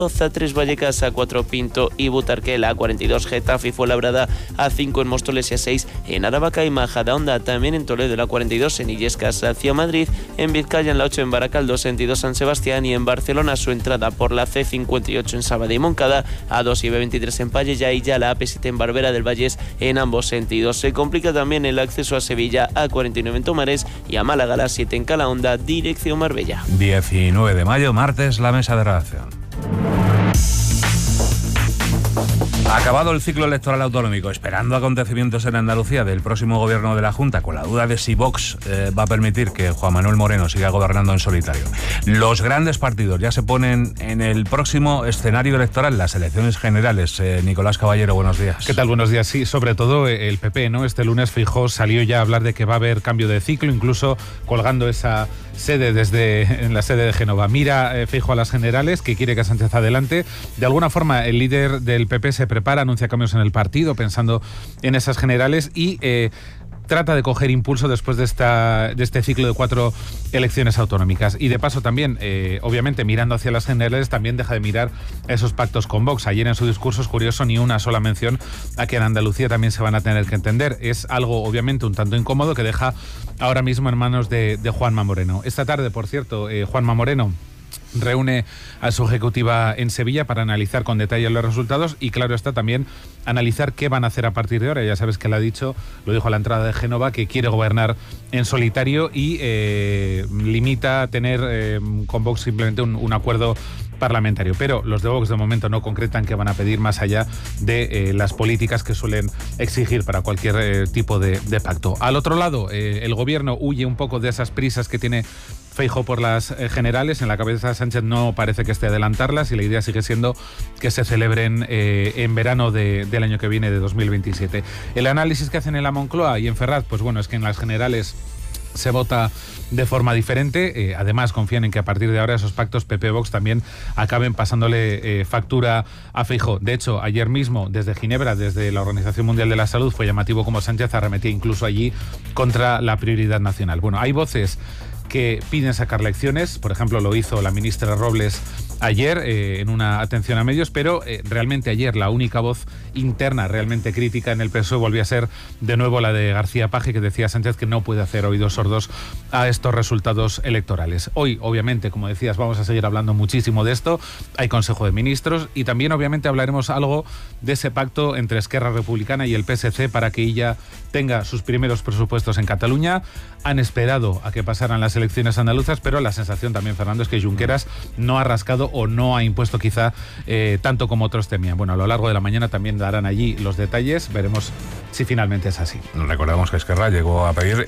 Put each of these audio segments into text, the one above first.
A3 Vallecas, A4 Pinto y Butarque, la A42 Getafe y Fuenlabrada, A5 en Móstoles y A6 en Aravaca y Majadahonda, también en Toledo, la 42 en Illescas hacia Madrid, en Vizcaya en la 8 en Baracaldo, sentido San Sebastián, y en Barcelona su entrada por la C58 en Sabadell y Moncada, A2 y B23 en Pallejà y ya la AP7 en Barbera del Vallés en ambos sentidos. Se complica también el acceso a Sevilla, A49 en Tomares y a Málaga, la 7 en Calahonda, dirección Marbella. 19 de mayo, martes, la mesa de redacción. Acabado el ciclo electoral autonómico, esperando acontecimientos en Andalucía del próximo gobierno de la Junta, con la duda de si Vox va a permitir que Juan Manuel Moreno siga gobernando en solitario. Los grandes partidos ya se ponen en el próximo escenario electoral, las elecciones generales. Nicolás Caballero, buenos días. ¿Qué tal? Buenos días. Sí, sobre todo el PP, ¿no? Este lunes Feijóo salió ya a hablar de que va a haber cambio de ciclo, incluso colgando esa sede en la sede de Génova. Mira Feijóo a las generales, que quiere que Sánchez adelante. De alguna forma, el líder del PP se prepara, anuncia cambios en el partido, pensando en esas generales y trata de coger impulso después de este ciclo de 4 elecciones autonómicas. Y de paso también, obviamente, mirando hacia las generales, también deja de mirar esos pactos con Vox. Ayer en su discurso, es curioso, ni una sola mención a que en Andalucía también se van a tener que entender. Es algo, obviamente, un tanto incómodo que deja ahora mismo en manos de Juanma Moreno. Esta tarde, por cierto, Juanma Moreno reúne a su ejecutiva en Sevilla para analizar con detalle los resultados y, claro está, también analizar qué van a hacer a partir de ahora. Ya sabes que lo dijo a la entrada de Génova, que quiere gobernar en solitario y limita a tener con Vox simplemente un acuerdo parlamentario. Pero los de Vox de momento no concretan qué van a pedir más allá de las políticas que suelen exigir para cualquier tipo de pacto. Al otro lado, el gobierno huye un poco de esas prisas que tiene Feijóo por las generales. En la cabeza de Sánchez no parece que esté adelantarlas y la idea sigue siendo que se celebren en verano del año que viene, de 2027. El análisis que hacen en la Moncloa y en Ferraz, pues bueno, es que en las generales se vota de forma diferente. Además, confían en que a partir de ahora esos pactos PP-Vox también acaben pasándole factura a Feijóo. De hecho, ayer mismo, desde Ginebra, desde la Organización Mundial de la Salud, fue llamativo como Sánchez arremetía incluso allí contra la prioridad nacional. Bueno, hay voces que piden sacar lecciones, por ejemplo lo hizo la ministra Robles ayer en una atención a medios, pero realmente ayer la única voz interna realmente crítica en el PSOE volvió a ser de nuevo la de García Paje, que decía Sánchez que no puede hacer oídos sordos a estos resultados electorales. Hoy, obviamente, como decías, vamos a seguir hablando muchísimo de esto, hay Consejo de Ministros y también obviamente hablaremos algo de ese pacto entre Esquerra Republicana y el PSC para que ella tenga sus primeros presupuestos en Cataluña. Han esperado a que pasaran las elecciones andaluzas, pero la sensación también, Fernando, es que Junqueras no ha rascado o no ha impuesto quizá tanto como otros temían. Bueno, a lo largo de la mañana también darán allí los detalles, veremos si finalmente es así. Recordamos que Esquerra llegó a pedir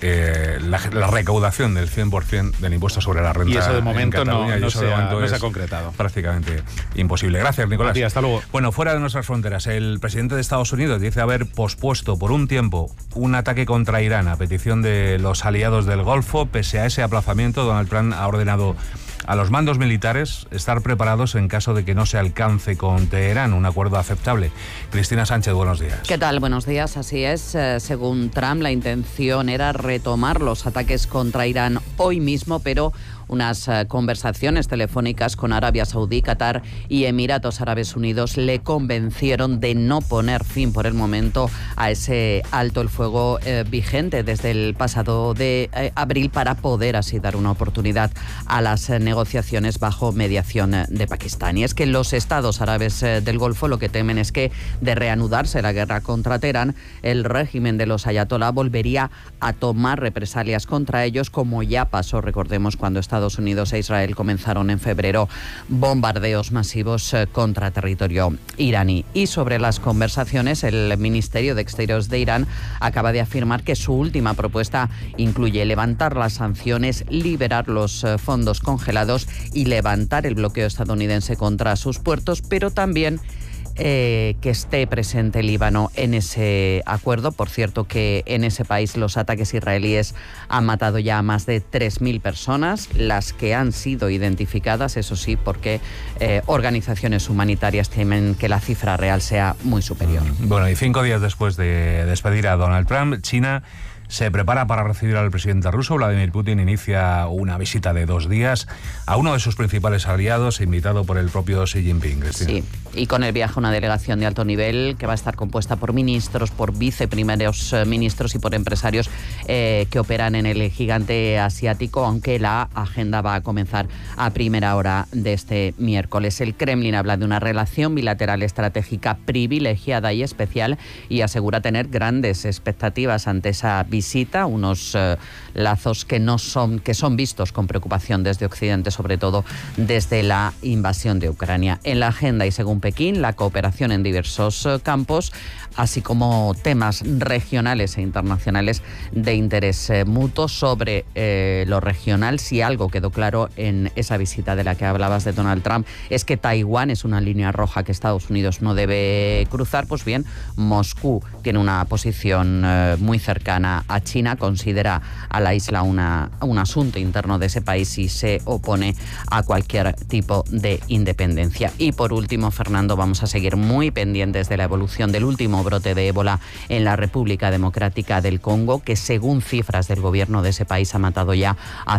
la recaudación del 100% del impuesto sobre la renta. Y eso de momento no se ha concretado. Prácticamente imposible. Gracias, Nicolás. Hasta luego. Bueno, fuera de nuestras fronteras, el presidente de Estados Unidos dice haber pospuesto por un tiempo un ataque contra Irán a petición de los aliados del Golfo. Pese a ese aplazamiento, Donald Trump ha ordenado a los mandos militares estar preparados en caso de que no se alcance con Teherán un acuerdo aceptable. Cristina Sánchez, buenos días. ¿Qué tal? Buenos días. Así es. Según Trump, la intención era retomar los ataques contra Irán hoy mismo, pero unas conversaciones telefónicas con Arabia Saudí, Qatar y Emiratos Árabes Unidos le convencieron de no poner fin por el momento a ese alto el fuego vigente desde el pasado de abril para poder así dar una oportunidad a las negociaciones bajo mediación de Pakistán. Y es que los estados árabes del Golfo lo que temen es que de reanudarse la guerra contra Teherán, el régimen de los ayatolá volvería a tomar represalias contra ellos, como ya pasó, recordemos, cuando Estados Unidos e Israel comenzaron en febrero bombardeos masivos contra territorio iraní. Y sobre las conversaciones, el Ministerio de Exteriores de Irán acaba de afirmar que su última propuesta incluye levantar las sanciones, liberar los fondos congelados y levantar el bloqueo estadounidense contra sus puertos, pero también que esté presente el Líbano en ese acuerdo. Por cierto, que en ese país los ataques israelíes han matado ya a más de 3.000 personas, las que han sido identificadas, eso sí, porque organizaciones humanitarias temen que la cifra real sea muy superior. Bueno, y 5 días después de despedir a Donald Trump, China se prepara para recibir al presidente ruso. Vladimir Putin inicia una visita de 2 días a uno de sus principales aliados, invitado por el propio Xi Jinping. Cristina. Sí, y con el viaje una delegación de alto nivel que va a estar compuesta por ministros, por viceprimeros ministros y por empresarios que operan en el gigante asiático, aunque la agenda va a comenzar a primera hora de este miércoles. El Kremlin habla de una relación bilateral estratégica privilegiada y especial y asegura tener grandes expectativas ante esa visita, unos lazos que son vistos con preocupación desde Occidente, sobre todo desde la invasión de Ucrania. En la agenda y según Pekín, la cooperación en diversos campos, así como temas regionales e internacionales de interés mutuo. Sobre lo regional, si algo quedó claro en esa visita de la que hablabas de Donald Trump, es que Taiwán es una línea roja que Estados Unidos no debe cruzar. Pues bien, Moscú tiene una posición muy cercana a China, considera a la isla un asunto interno de ese país y se opone a cualquier tipo de independencia. Y por último, Fernando, vamos a seguir muy pendientes de la evolución del último brote de ébola en la República Democrática del Congo, que según cifras del gobierno de ese país ha matado ya a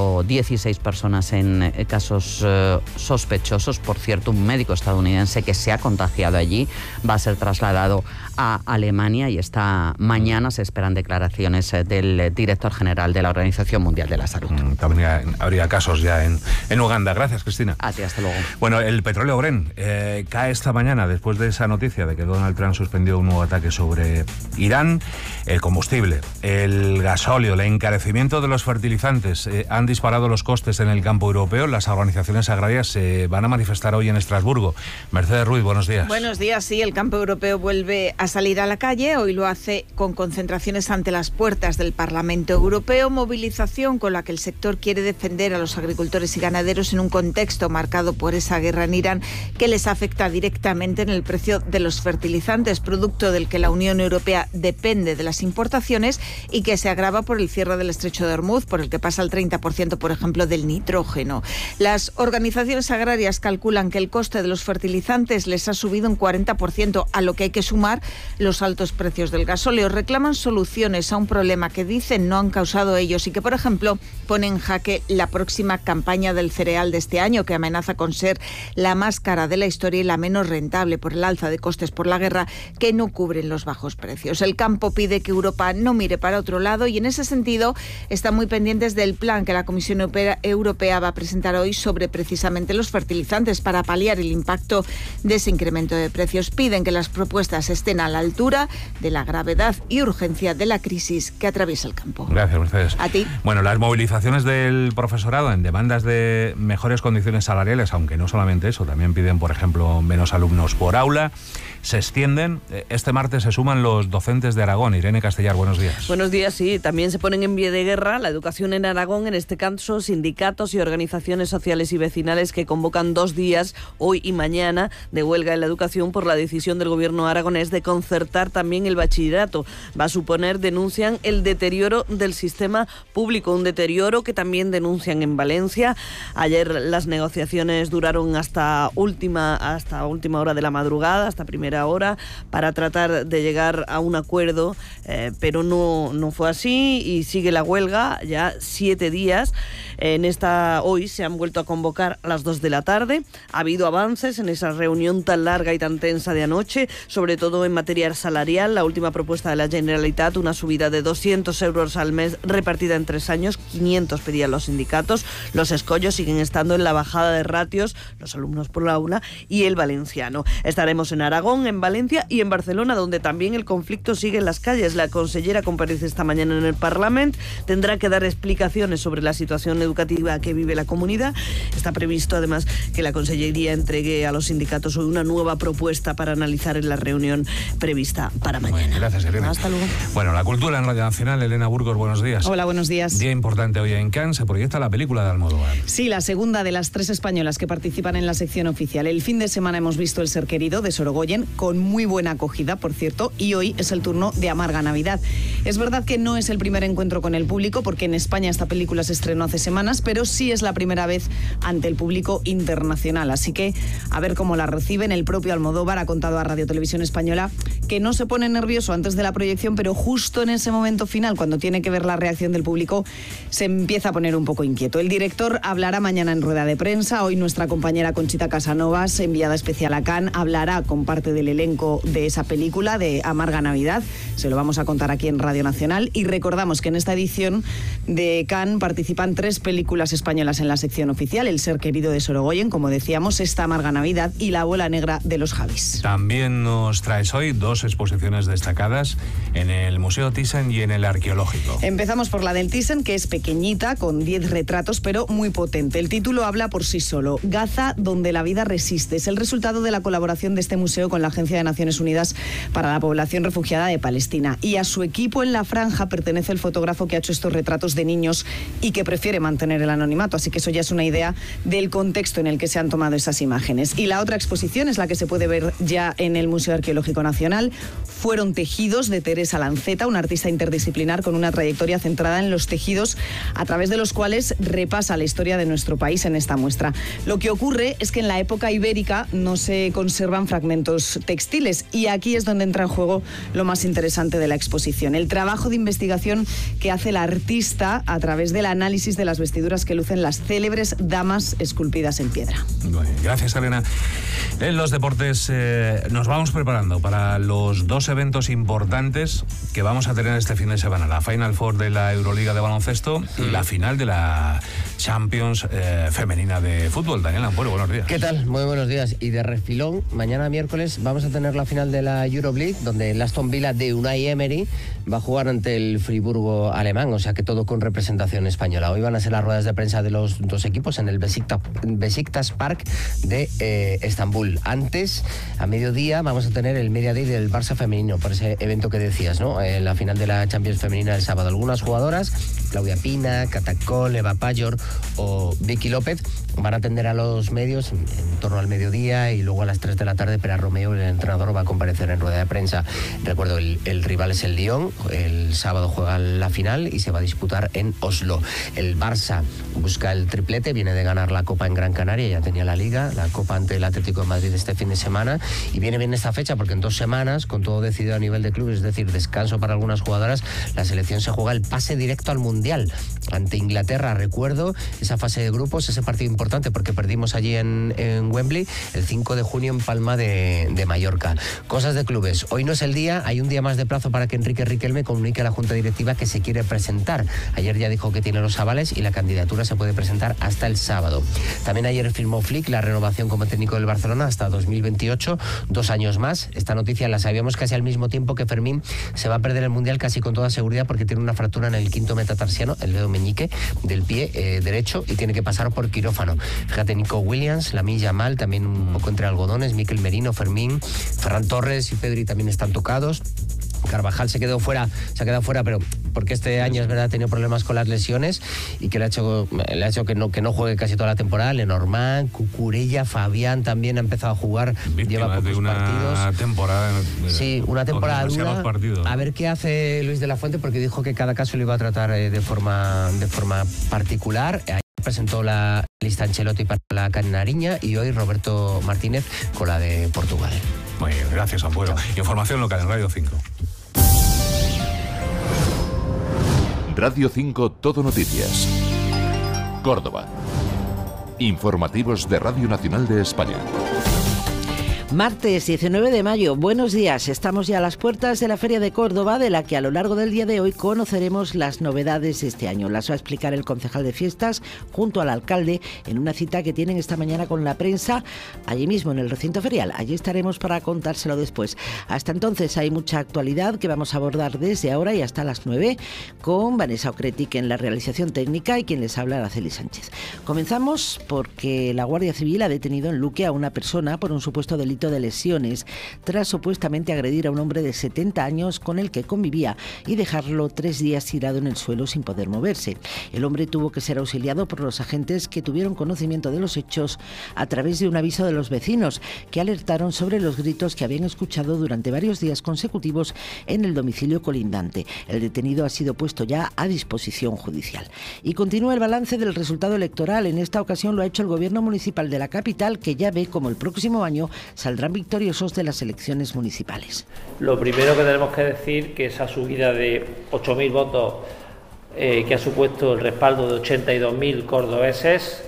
116 personas en casos sospechosos. Por cierto, un médico estadounidense que se ha contagiado allí va a ser trasladado a Alemania y esta mañana se esperan declaraciones del director general de la Organización Mundial de la Salud. También habría casos ya en Uganda. Gracias, Cristina. A ti, hasta luego. Bueno, el petróleo Brent cae esta mañana después de esa noticia de que Donald Trump suspendió un nuevo ataque sobre Irán. El combustible, el gasóleo, el encarecimiento de los fertilizantes han disparado los costes en el campo europeo. Las organizaciones agrarias se van a manifestar hoy en Estrasburgo. Mercedes Ruiz, buenos días. Buenos días, sí, el campo europeo vuelve a salir a la calle. Hoy lo hace con concentraciones ante las puertas del Parlamento Europeo, movilización con la que el sector quiere defender a los agricultores y ganaderos en un contexto marcado por esa guerra en Irán que les afecta directamente en el precio de los fertilizantes, producto del que la Unión Europea depende de las importaciones y que se agrava por el cierre del estrecho de Hormuz, por el que pasa el 30%, por ejemplo, del nitrógeno. Las organizaciones agrarias calculan que el coste de los fertilizantes les ha subido un 40%, a lo que hay que sumar los altos precios del gasóleo. Reclaman soluciones a un problema que dicen no han causado ellos y que, por ejemplo, pone en jaque la próxima campaña del cereal de este año, que amenaza con ser la más cara de la historia y la menos rentable por el alza de costes por la guerra, que no cubren los bajos precios. El campo pide que Europa no mire para otro lado y en ese sentido están muy pendientes del plan que la Comisión Europea va a presentar hoy sobre precisamente los fertilizantes para paliar el impacto de ese incremento de precios. Piden que las propuestas estén a la altura de la gravedad y urgencia de la crisis que atraviesa el campo. Gracias, Mercedes. A ti. Bueno, las movilizaciones del profesorado en demandas de mejores condiciones salariales, aunque no solamente eso, también piden, por ejemplo, menos alumnos por aula, se extienden. Este martes se suman los docentes de Aragón. Irene Castellar, buenos días. Buenos días, sí. También se ponen en pie de guerra la educación en Aragón, en este caso sindicatos y organizaciones sociales y vecinales que convocan 2 días, hoy y mañana, de huelga en la educación por la decisión del gobierno aragonés de concertar también el bachillerato. Va a suponer, denuncian, el deterioro del sistema público, un deterioro que también denuncian en Valencia. Ayer las negociaciones duraron hasta última hora de la madrugada, hasta primera hora, para tratar de llegar a un acuerdo, pero no fue así y sigue la huelga ya 7 días. Hoy se han vuelto a convocar a las 2 de la tarde. Ha habido avances en esa reunión tan larga y tan tensa de anoche, sobre todo en materia salarial. La última propuesta de la Generalitat, una subida de 200 euros al mes repartida en 3 años, 500 pedían los sindicatos. Los escollos siguen estando en la bajada de ratios, los alumnos por aula y el valenciano. Estaremos en Aragón, en Valencia y en Barcelona, donde también el conflicto sigue en las calles. La consellera comparece esta mañana en el Parlamento, tendrá que dar explicaciones sobre la situación educativa que vive la comunidad. Está previsto además que la Consellería entregue a los sindicatos hoy una nueva propuesta para analizar en la reunión prevista para mañana. Bueno, gracias, Elena. Hasta luego. Bueno, la cultura en Radio Nacional. Elena Burgos, buenos días. Hola, buenos días. Día importante hoy en Cannes, se proyecta la película de Almodóvar. Sí, la segunda de las 3 españolas que participan en la sección oficial. El fin de semana hemos visto El ser querido de Sorogoyen, con muy buena acogida, por cierto, y hoy es el turno de Amarga Navidad. Es verdad que no es el primer encuentro con el público, porque en España esta película se estrenó hace semanas, pero sí es la primera vez ante el público internacional. Así que a ver cómo la reciben. El propio Almodóvar ha contado a Radio Televisión Española que no se pone nervioso antes de la proyección, pero justo en ese momento final, cuando tiene que ver la reacción del público, se empieza a poner un poco inquieto. El director hablará mañana en rueda de prensa. Hoy nuestra compañera Conchita Casanovas, enviada especial a Cannes, hablará con parte del elenco de esa película, de Amarga Navidad. Se lo vamos a contar aquí en Radio Nacional. Y recordamos que en esta edición de Cannes participan 3 películas españolas en la sección oficial: El ser querido de Sorogoyen, como decíamos, esta Amarga Navidad, y La abuela negra de los Javis. También nos traes hoy 2 exposiciones destacadas en el Museo Thyssen y en el Arqueológico. Empezamos por la del Thyssen, que es pequeñita, con 10 retratos, pero muy potente. El título habla por sí solo: Gaza, donde la vida resiste. Es el resultado de la colaboración de este museo con la Agencia de Naciones Unidas para la Población Refugiada de Palestina. Y a su equipo en la franja pertenece el fotógrafo que ha hecho estos retratos de niños y que prefiere mantener el anonimato. Así que eso ya es una idea del contexto en el que se han tomado esas imágenes. Y la otra exposición es la que se puede ver ya en el Museo Arqueológico Nacional. Fueron tejidos, de Teresa Lanceta, una artista interdisciplinar con una trayectoria centrada en los tejidos, a través de los cuales repasa la historia de nuestro país en esta muestra. Lo que ocurre es que en la época ibérica no se conservan fragmentos textiles, y aquí es donde entra en juego lo más interesante de la exposición: el trabajo de investigación que hace la artista a través del análisis de las vestiduras que lucen las célebres damas esculpidas en piedra. Bueno, gracias, Elena. En los deportes nos vamos preparando para los 2 eventos importantes que vamos a tener este fin de semana: la Final Four de la Euroliga de baloncesto y la final de la Champions femenina de fútbol. Daniel Ampuero, buenos días. ¿Qué tal? Muy buenos días. Y de refilón, mañana miércoles vamos a tener la final de la Euroleague, donde el Aston Villa de Unai Emery va a jugar ante el Friburgo alemán, o sea que todo con representación española. Hoy van a ser las ruedas de prensa de los 2 equipos en el Besiktas Park de Estambul. Antes, a mediodía, vamos a tener el Media Day del Barça femenino, por ese evento que decías, ¿no? La final de la Champions femenina el sábado. Algunas jugadoras, Claudia Pina, Catacol, Eva Payor o Vicky López, van a atender a los medios en torno al mediodía, y luego a las 3 de la tarde Pera Romeo, el entrenador, va a comparecer en rueda de prensa. Recuerdo, el rival es el Lyon, el sábado juega la final y se va a disputar en Oslo. El Barça busca el triplete, viene de ganar la Copa en Gran Canaria, ya tenía la Liga, la Copa ante el Atlético de Madrid este fin de semana, y viene bien esta fecha porque en 2 semanas, con todo decidido a nivel de clubes, es decir, descanso para algunas jugadoras, la selección se juega el pase directo al Mundial ante Inglaterra. Recuerdo esa fase de grupos, ese partido importante porque perdimos allí en Wembley el 5 de junio en Palma de Mallorca. Cosas de clubes. Hoy no es el día, hay un día más de plazo para que Enrique Riquelme comunique a la Junta Directiva que se quiere presentar. Ayer ya dijo que tiene los avales y la candidatura se puede presentar hasta el sábado. También ayer firmó Flick la renovación como técnico del Barcelona hasta 2028, 2 años más. Esta noticia la sabíamos casi al mismo tiempo que Fermín se va a perder el Mundial casi con toda seguridad porque tiene una fractura en el 5º metatarsiano, el dedo meñique del pie derecho, y tiene que pasar por quirófano. Fíjate, Nico Williams, Lamine Yamal, también un poco entre algodones, Mikel Merino, Fermín, Ferran Torres y Pedri también están tocados. Carvajal se ha quedado fuera, pero porque este año es verdad ha tenido problemas con las lesiones y que le ha hecho que no juegue casi toda la temporada. Lenormand, Cucurella, Fabián también ha empezado a jugar, lleva pocos partidos. Sí, una temporada dura. A ver qué hace Luis de la Fuente, porque dijo que cada caso lo iba a tratar de forma particular. Presentó la lista Ancelotti para la Canariña y hoy Roberto Martínez con la de Portugal. Muy bien, gracias, Ampuero. Información local en Radio 5. Radio 5 Todo Noticias. Córdoba. Informativos de Radio Nacional de España. Martes 19 de mayo, buenos días. Estamos ya a las puertas de la Feria de Córdoba, de la que a lo largo del día de hoy conoceremos las novedades de este año. Las va a explicar el concejal de fiestas junto al alcalde en una cita que tienen esta mañana con la prensa allí mismo en el recinto ferial. Allí estaremos para contárselo después. Hasta entonces hay mucha actualidad que vamos a abordar desde ahora y hasta las 9 con Vanessa Ocretic en la realización técnica y quien les habla, Araceli Sánchez. Comenzamos porque la Guardia Civil ha detenido en Luque a una persona por un supuesto delito Circuito de Lesiones tras supuestamente agredir a un hombre de 70 años con el que convivía y dejarlo 3 días tirado en el suelo sin poder moverse. El hombre tuvo que ser auxiliado por los agentes que tuvieron conocimiento de los hechos a través de un aviso de los vecinos que alertaron sobre los gritos que habían escuchado durante varios días consecutivos en el domicilio colindante. El detenido ha sido puesto ya a disposición judicial. Y continúa el balance del resultado electoral. En esta ocasión lo ha hecho el Gobierno municipal de la capital, que ya ve como el próximo año saldrán victoriosos de las elecciones municipales. Lo primero que tenemos que decir que esa subida de 8.000 votos que ha supuesto el respaldo de 82.000 cordobeses,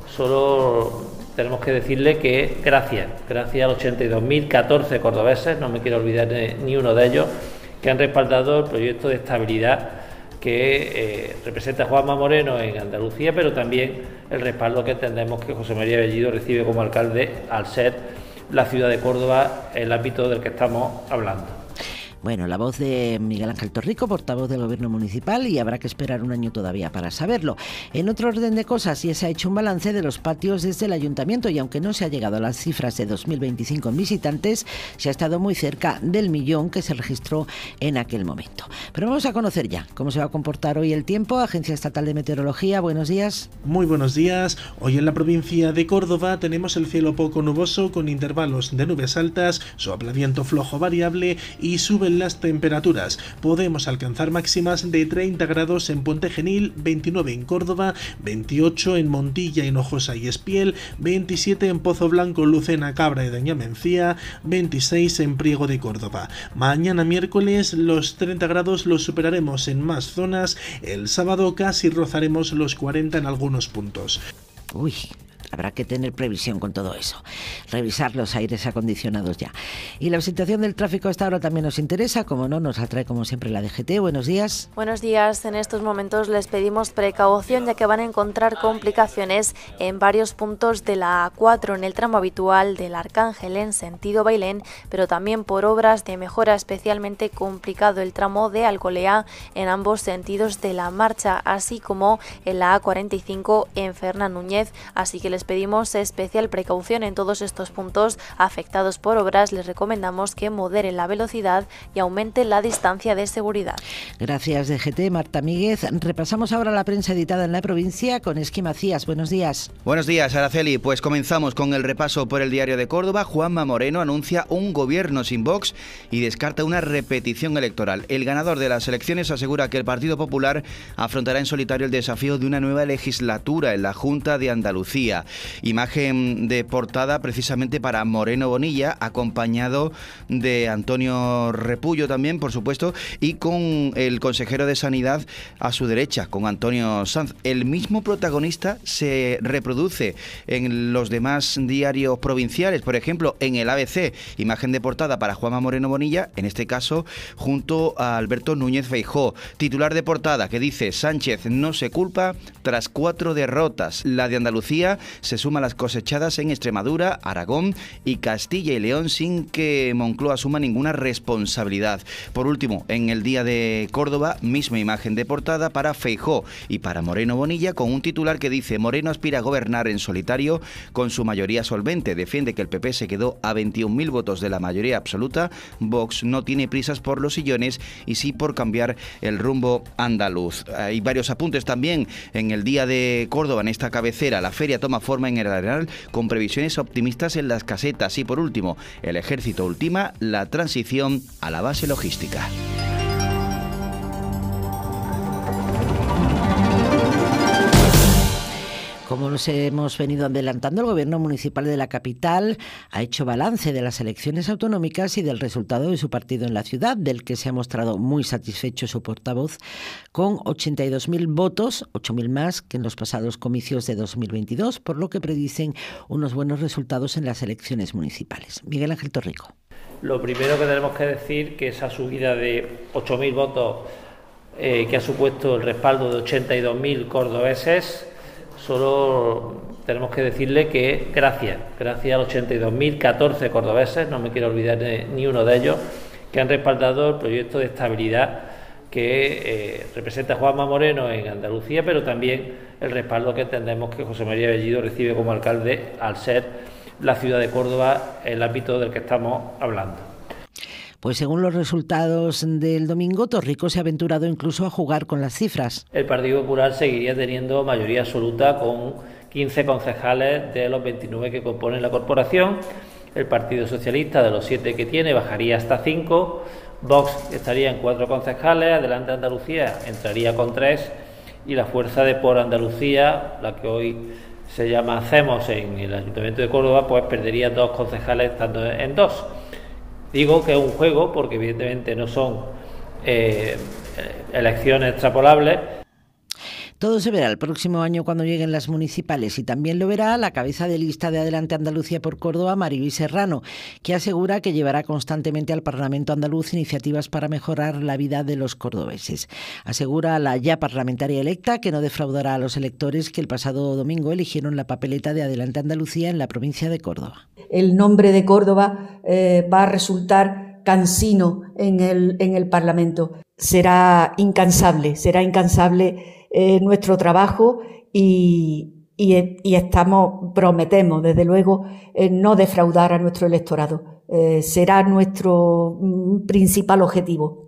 solo tenemos que decirle que gracias a los 82.014 cordobeses, no me quiero olvidar de ni uno de ellos, que han respaldado el proyecto de estabilidad que representa Juanma Moreno en Andalucía, pero también el respaldo que entendemos que José María Bellido recibe como alcalde al ser la ciudad de Córdoba el ámbito del que estamos hablando. Bueno, la voz de Miguel Ángel Torrico, portavoz del Gobierno municipal, y habrá que esperar un año todavía para saberlo. En otro orden de cosas, ya se ha hecho un balance de los patios desde el Ayuntamiento y aunque no se ha llegado a las cifras de 2025 en visitantes, se ha estado muy cerca del 1.000.000 que se registró en aquel momento. Pero vamos a conocer ya cómo se va a comportar hoy el tiempo. Agencia Estatal de Meteorología, buenos días. Muy buenos días. Hoy en la provincia de Córdoba tenemos el cielo poco nuboso con intervalos de nubes altas, sopla viento flojo variable y suben las temperaturas. Podemos alcanzar máximas de 30 grados en Puente Genil, 29 en Córdoba, 28 en Montilla, Hinojosa y Espiel, 27 en Pozo Blanco, Lucena, Cabra y Doña Mencía, 26 en Priego de Córdoba. Mañana miércoles los 30 grados los superaremos en más zonas. El sábado casi rozaremos los 40 en algunos puntos. Uy, habrá que tener previsión con todo eso. Revisar los aires acondicionados ya. Y la situación del tráfico hasta ahora también nos interesa. Como no, nos la trae como siempre la DGT. Buenos días. Buenos días. En estos momentos les pedimos precaución ya que van a encontrar complicaciones en varios puntos de la A4 en el tramo habitual del Arcángel en sentido Bailén, pero también por obras de mejora, especialmente complicado el tramo de Alcolea en ambos sentidos de la marcha, así como en la A45 en Fernán Núñez. Así que les pedimos especial precaución en todos estos puntos afectados por obras. Les recomendamos que moderen la velocidad y aumenten la distancia de seguridad. Gracias, DGT. Marta Míguez. Repasamos ahora la prensa editada en la provincia con Esqui Macías. Buenos días. Buenos días, Araceli. Pues comenzamos con el repaso por el Diario de Córdoba. Juanma Moreno anuncia un gobierno sin Vox y descarta una repetición electoral. El ganador de las elecciones asegura que el Partido Popular afrontará en solitario el desafío de una nueva legislatura en la Junta de Andalucía. Imagen de portada precisamente para Moreno Bonilla, acompañado de Antonio Repullo también, por supuesto, y con el consejero de Sanidad a su derecha, con Antonio Sanz. El mismo protagonista se reproduce en los demás diarios provinciales, por ejemplo, en el ABC, imagen de portada para Juanma Moreno Bonilla, en este caso junto a Alberto Núñez Feijóo. Titular de portada que dice: Sánchez no se culpa tras 4 derrotas. La de Andalucía se suma a las cosechadas en Extremadura, Aragón y Castilla y León sin que Moncloa asuma ninguna responsabilidad. Por último, en el Día de Córdoba, misma imagen de portada para Feijóo y para Moreno Bonilla, con un titular que dice: Moreno aspira a gobernar en solitario con su mayoría solvente. Defiende que el PP se quedó a 21.000 votos de la mayoría absoluta. Vox no tiene prisas por los sillones y sí por cambiar el rumbo andaluz. Hay varios apuntes también en el Día de Córdoba, en esta cabecera. La feria toma forma en el Arenal con previsiones optimistas en las casetas. Y por último, el Ejército ultima la transición a la base logística. Como nos hemos venido adelantando, el Gobierno municipal de la capital ha hecho balance de las elecciones autonómicas y del resultado de su partido en la ciudad, del que se ha mostrado muy satisfecho su portavoz, con 82.000 votos, 8.000 más que en los pasados comicios de 2022, por lo que predicen unos buenos resultados en las elecciones municipales. Miguel Ángel Torrico. Lo primero que tenemos que decir que esa subida de 8.000 votos que ha supuesto el respaldo de 82.000 cordobeses, solo tenemos que decirle que gracias a los 82.014 cordobeses, no me quiero olvidar de ni uno de ellos, que han respaldado el proyecto de estabilidad que representa Juanma Moreno en Andalucía, pero también el respaldo que entendemos que José María Bellido recibe como alcalde al ser la ciudad de Córdoba en el ámbito del que estamos hablando. Pues según los resultados del domingo, Torrijos se ha aventurado incluso a jugar con las cifras. El Partido Popular seguiría teniendo mayoría absoluta con 15 concejales de los 29 que componen la corporación. El Partido Socialista, de los 7 que tiene, bajaría hasta 5. Vox estaría en 4 concejales. Adelante Andalucía entraría con 3. Y la fuerza de Por Andalucía, la que hoy se llama Hacemos en el Ayuntamiento de Córdoba, pues perdería 2 concejales estando en 2. Digo que es un juego porque evidentemente no son elecciones extrapolables. Todo se verá el próximo año cuando lleguen las municipales y también lo verá la cabeza de lista de Adelante Andalucía por Córdoba, Maribel Serrano, que asegura que llevará constantemente al Parlamento andaluz iniciativas para mejorar la vida de los cordobeses. Asegura la ya parlamentaria electa que no defraudará a los electores que el pasado domingo eligieron la papeleta de Adelante Andalucía en la provincia de Córdoba. El nombre de Córdoba va a resultar cansino en el Parlamento. Será incansable nuestro trabajo y prometemos desde luego no defraudar a nuestro electorado. Será nuestro principal objetivo.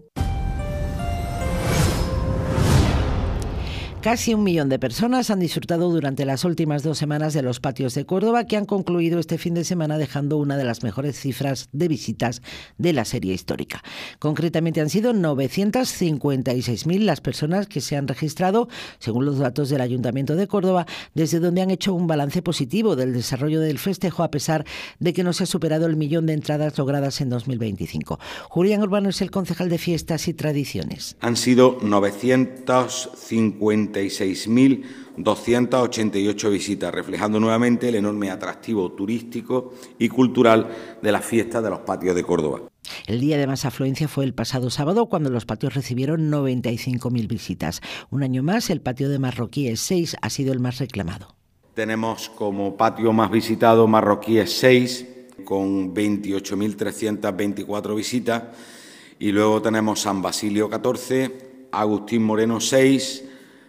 Casi 1 millón de personas han disfrutado durante las últimas 2 semanas de los patios de Córdoba, que han concluido este fin de semana dejando una de las mejores cifras de visitas de la serie histórica. Concretamente han sido 956.000 las personas que se han registrado, según los datos del Ayuntamiento de Córdoba, desde donde han hecho un balance positivo del desarrollo del festejo, a pesar de que no se ha superado el 1 millón de entradas logradas en 2025. Julián Urbano es el concejal de Fiestas y Tradiciones. Han sido 956.288 visitas, reflejando nuevamente el enorme atractivo turístico y cultural de las fiestas de los patios de Córdoba. El día de más afluencia fue el pasado sábado, cuando los patios recibieron 95.000 visitas. Un año más, el patio de Marroquíes 6 ha sido el más reclamado. Tenemos como patio más visitado Marroquíes 6, con 28.324 visitas, y luego tenemos San Basilio 14, Agustín Moreno 6,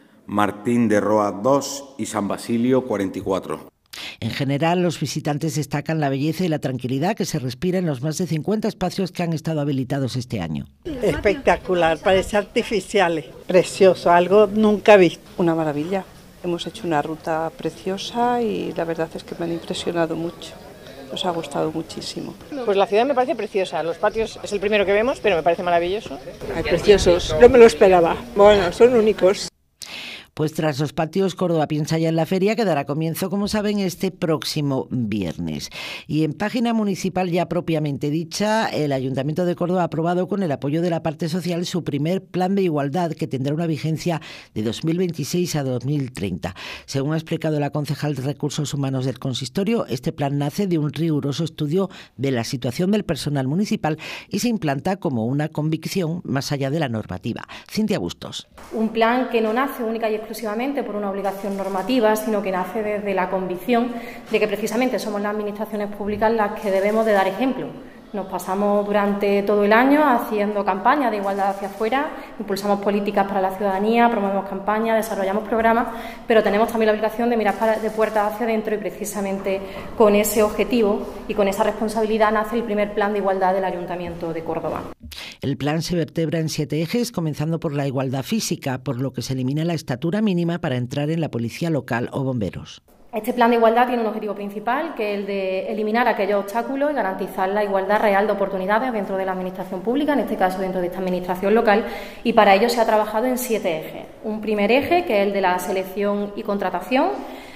Martín de Roas 2 y San Basilio 44. En general, los visitantes destacan la belleza y la tranquilidad que se respira en los más de 50 espacios que han estado habilitados este año. Espectacular, parece artificiales, precioso, algo nunca visto. Una maravilla, hemos hecho una ruta preciosa y la verdad es que me han impresionado mucho. Nos ha gustado muchísimo. Pues la ciudad me parece preciosa, los patios es el primero que vemos, pero me parece maravilloso. Ay, preciosos, no me lo esperaba. Bueno, son únicos. Pues tras los patios, Córdoba piensa ya en la feria, que dará comienzo, como saben, este próximo viernes. Y en página municipal ya propiamente dicha, el Ayuntamiento de Córdoba ha aprobado, con el apoyo de la parte social, su primer plan de igualdad, que tendrá una vigencia de 2026 a 2030. Según ha explicado la concejal de Recursos Humanos del Consistorio, este plan nace de un riguroso estudio de la situación del personal municipal y se implanta como una convicción más allá de la normativa. Cintia Bustos. Un plan que no nace única y exclusivamente por una obligación normativa, sino que nace desde la convicción de que precisamente somos las administraciones públicas las que debemos de dar ejemplo. Nos pasamos durante todo el año haciendo campañas de igualdad hacia afuera, impulsamos políticas para la ciudadanía, promovemos campañas, desarrollamos programas, pero tenemos también la obligación de mirar de puertas hacia adentro, y precisamente con ese objetivo y con esa responsabilidad nace el primer plan de igualdad del Ayuntamiento de Córdoba. El plan se vertebra en 7 ejes, comenzando por la igualdad física, por lo que se elimina la estatura mínima para entrar en la policía local o bomberos. Este plan de igualdad tiene un objetivo principal, que es el de eliminar aquellos obstáculos y garantizar la igualdad real de oportunidades dentro de la administración pública, en este caso dentro de esta administración local, y para ello se ha trabajado en 7 ejes. Un primer eje, que es el de la selección y contratación,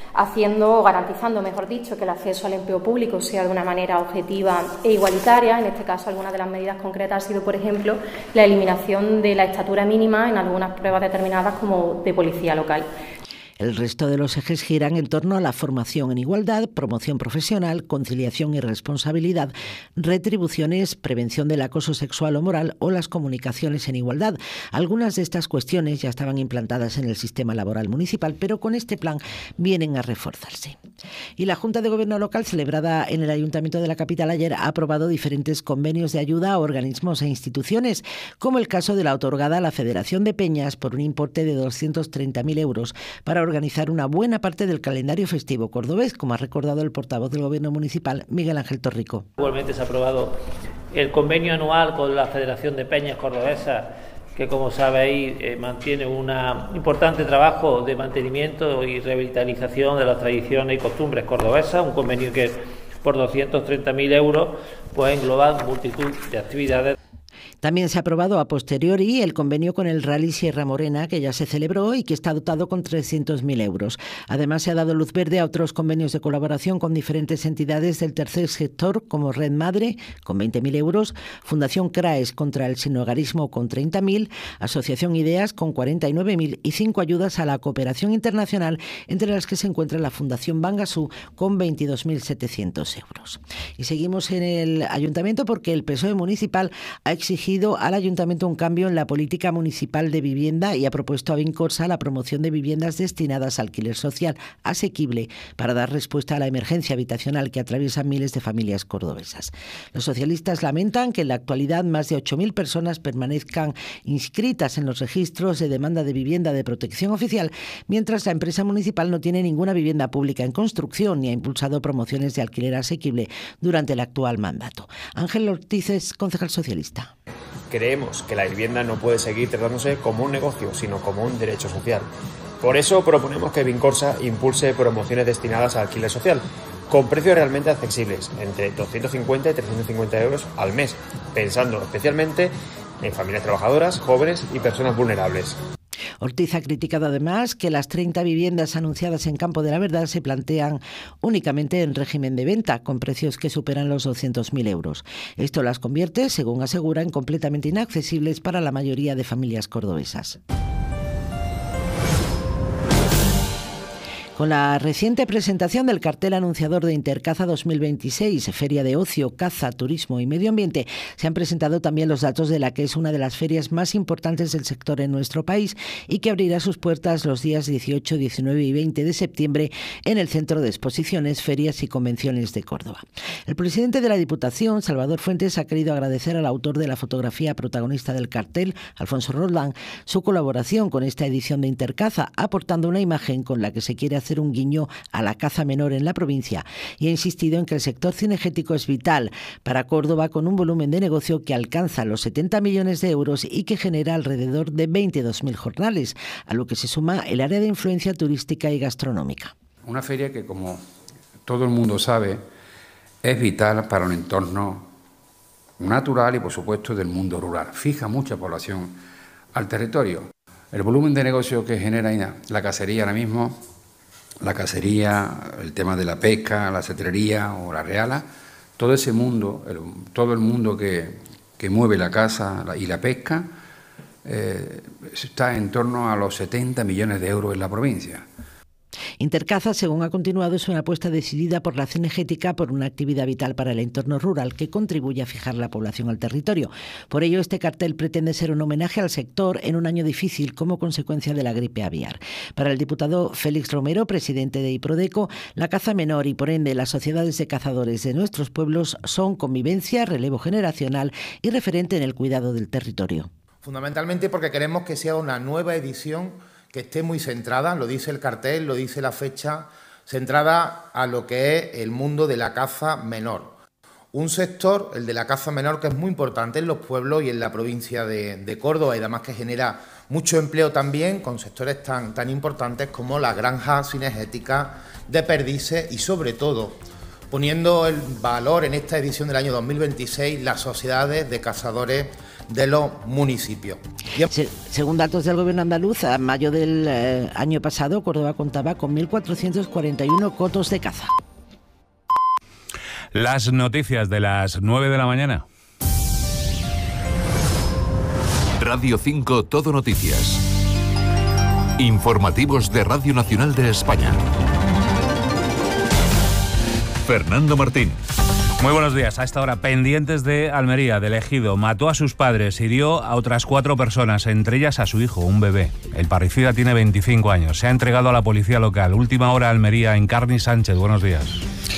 garantizando, mejor dicho, que el acceso al empleo público sea de una manera objetiva e igualitaria. En este caso, algunas de las medidas concretas ha sido, por ejemplo, la eliminación de la estatura mínima en algunas pruebas determinadas, como de policía local. El resto de los ejes giran en torno a la formación en igualdad, promoción profesional, conciliación y responsabilidad, retribuciones, prevención del acoso sexual o moral o las comunicaciones en igualdad. Algunas de estas cuestiones ya estaban implantadas en el sistema laboral municipal, pero con este plan vienen a reforzarse. Y la Junta de Gobierno local, celebrada en el Ayuntamiento de la capital ayer, ha aprobado diferentes convenios de ayuda a organismos e instituciones, como el caso de la otorgada a la Federación de Peñas por un importe de 230.000 euros para organizar una buena parte del calendario festivo cordobés, como ha recordado el portavoz del Gobierno municipal, Miguel Ángel Torrico. Igualmente se ha aprobado el convenio anual con la Federación de Peñas Cordobesas, que como sabéis mantiene un importante trabajo de mantenimiento y revitalización de las tradiciones y costumbres cordobesas, un convenio que por 230.000 euros pues engloba multitud de actividades. También se ha aprobado a posteriori el convenio con el Rally Sierra Morena, que ya se celebró y que está dotado con 300.000 euros. Además, se ha dado luz verde a otros convenios de colaboración con diferentes entidades del tercer sector, como Red Madre, con 20.000 euros, Fundación CRAES contra el sinhogarismo, con 30.000, Asociación Ideas, con 49.000 y 5 ayudas a la cooperación internacional, entre las que se encuentra la Fundación Bangasú, con 22.700 euros. Y seguimos en el Ayuntamiento porque el PSOE municipal ha exigido al Ayuntamiento un cambio en la política municipal de vivienda y ha propuesto a Vincorsa la promoción de viviendas destinadas a alquiler social asequible para dar respuesta a la emergencia habitacional que atraviesan miles de familias cordobesas. Los socialistas lamentan que en la actualidad más de 8.000 personas permanezcan inscritas en los registros de demanda de vivienda de protección oficial, mientras la empresa municipal no tiene ninguna vivienda pública en construcción ni ha impulsado promociones de alquiler asequible durante el actual mandato. Ángel Ortiz es concejal socialista. Creemos que la vivienda no puede seguir tratándose como un negocio, sino como un derecho social. Por eso proponemos que Vincorsa impulse promociones destinadas al alquiler social, con precios realmente accesibles, entre 250 y 350 euros al mes, pensando especialmente en familias trabajadoras, jóvenes y personas vulnerables. Ortiz ha criticado además que las 30 viviendas anunciadas en Campo de la Verdad se plantean únicamente en régimen de venta, con precios que superan los 200.000 euros. Esto las convierte, según aseguran, completamente inaccesibles para la mayoría de familias cordobesas. Con la reciente presentación del cartel anunciador de Intercaza 2026, Feria de Ocio, Caza, Turismo y Medio Ambiente, se han presentado también los datos de la que es una de las ferias más importantes del sector en nuestro país y que abrirá sus puertas los días 18, 19 y 20 de septiembre en el Centro de Exposiciones, Ferias y Convenciones de Córdoba. El presidente de la Diputación, Salvador Fuentes, ha querido agradecer al autor de la fotografía protagonista del cartel, Alfonso Roldán, su colaboración con esta edición de Intercaza, aportando una imagen con la que se quiere hacer un guiño a la caza menor en la provincia y ha insistido en que el sector cinegético es vital para Córdoba, con un volumen de negocio que alcanza los 70 millones de euros y que genera alrededor de 22.000 jornales, a lo que se suma el área de influencia turística y gastronómica. Una feria que, como todo el mundo sabe, es vital para un entorno natural y, por supuesto, del mundo rural. Fija mucha población al territorio. El volumen de negocio que genera la cacería ahora mismo, la cacería, el tema de la pesca, la cetrería o la reala, todo ese mundo, todo el mundo que mueve la caza y la pesca, está en torno a los 70 millones de euros en la provincia. Intercaza, según ha continuado, es una apuesta decidida por la cinegética por una actividad vital para el entorno rural que contribuye a fijar la población al territorio. Por ello, este cartel pretende ser un homenaje al sector en un año difícil como consecuencia de la gripe aviar. Para el diputado Félix Romero, presidente de Iprodeco, la caza menor y, por ende, las sociedades de cazadores de nuestros pueblos son convivencia, relevo generacional y referente en el cuidado del territorio. Fundamentalmente porque queremos que sea una nueva edición que esté muy centrada, lo dice el cartel, lo dice la fecha, centrada a lo que es el mundo de la caza menor. Un sector, el de la caza menor, que es muy importante en los pueblos y en la provincia de Córdoba, y además que genera mucho empleo también con sectores tan importantes como la granja cinegética de perdices y, sobre todo, poniendo el valor en esta edición del año 2026, las sociedades de cazadores de los municipios. Según datos del Gobierno andaluz, a mayo del año pasado, Córdoba contaba con 1.441 cotos de caza. Las noticias de las 9 de la mañana. Radio 5 Todo Noticias. Informativos de Radio Nacional de España. Fernando Martín. Muy buenos días. A esta hora, pendientes de Almería, del Ejido. Mató a sus padres, hirió a otras 4 personas, entre ellas a su hijo, un bebé. El parricida tiene 25 años. Se ha entregado a la policía local. Última hora, Almería, Encarni Sánchez. Buenos días.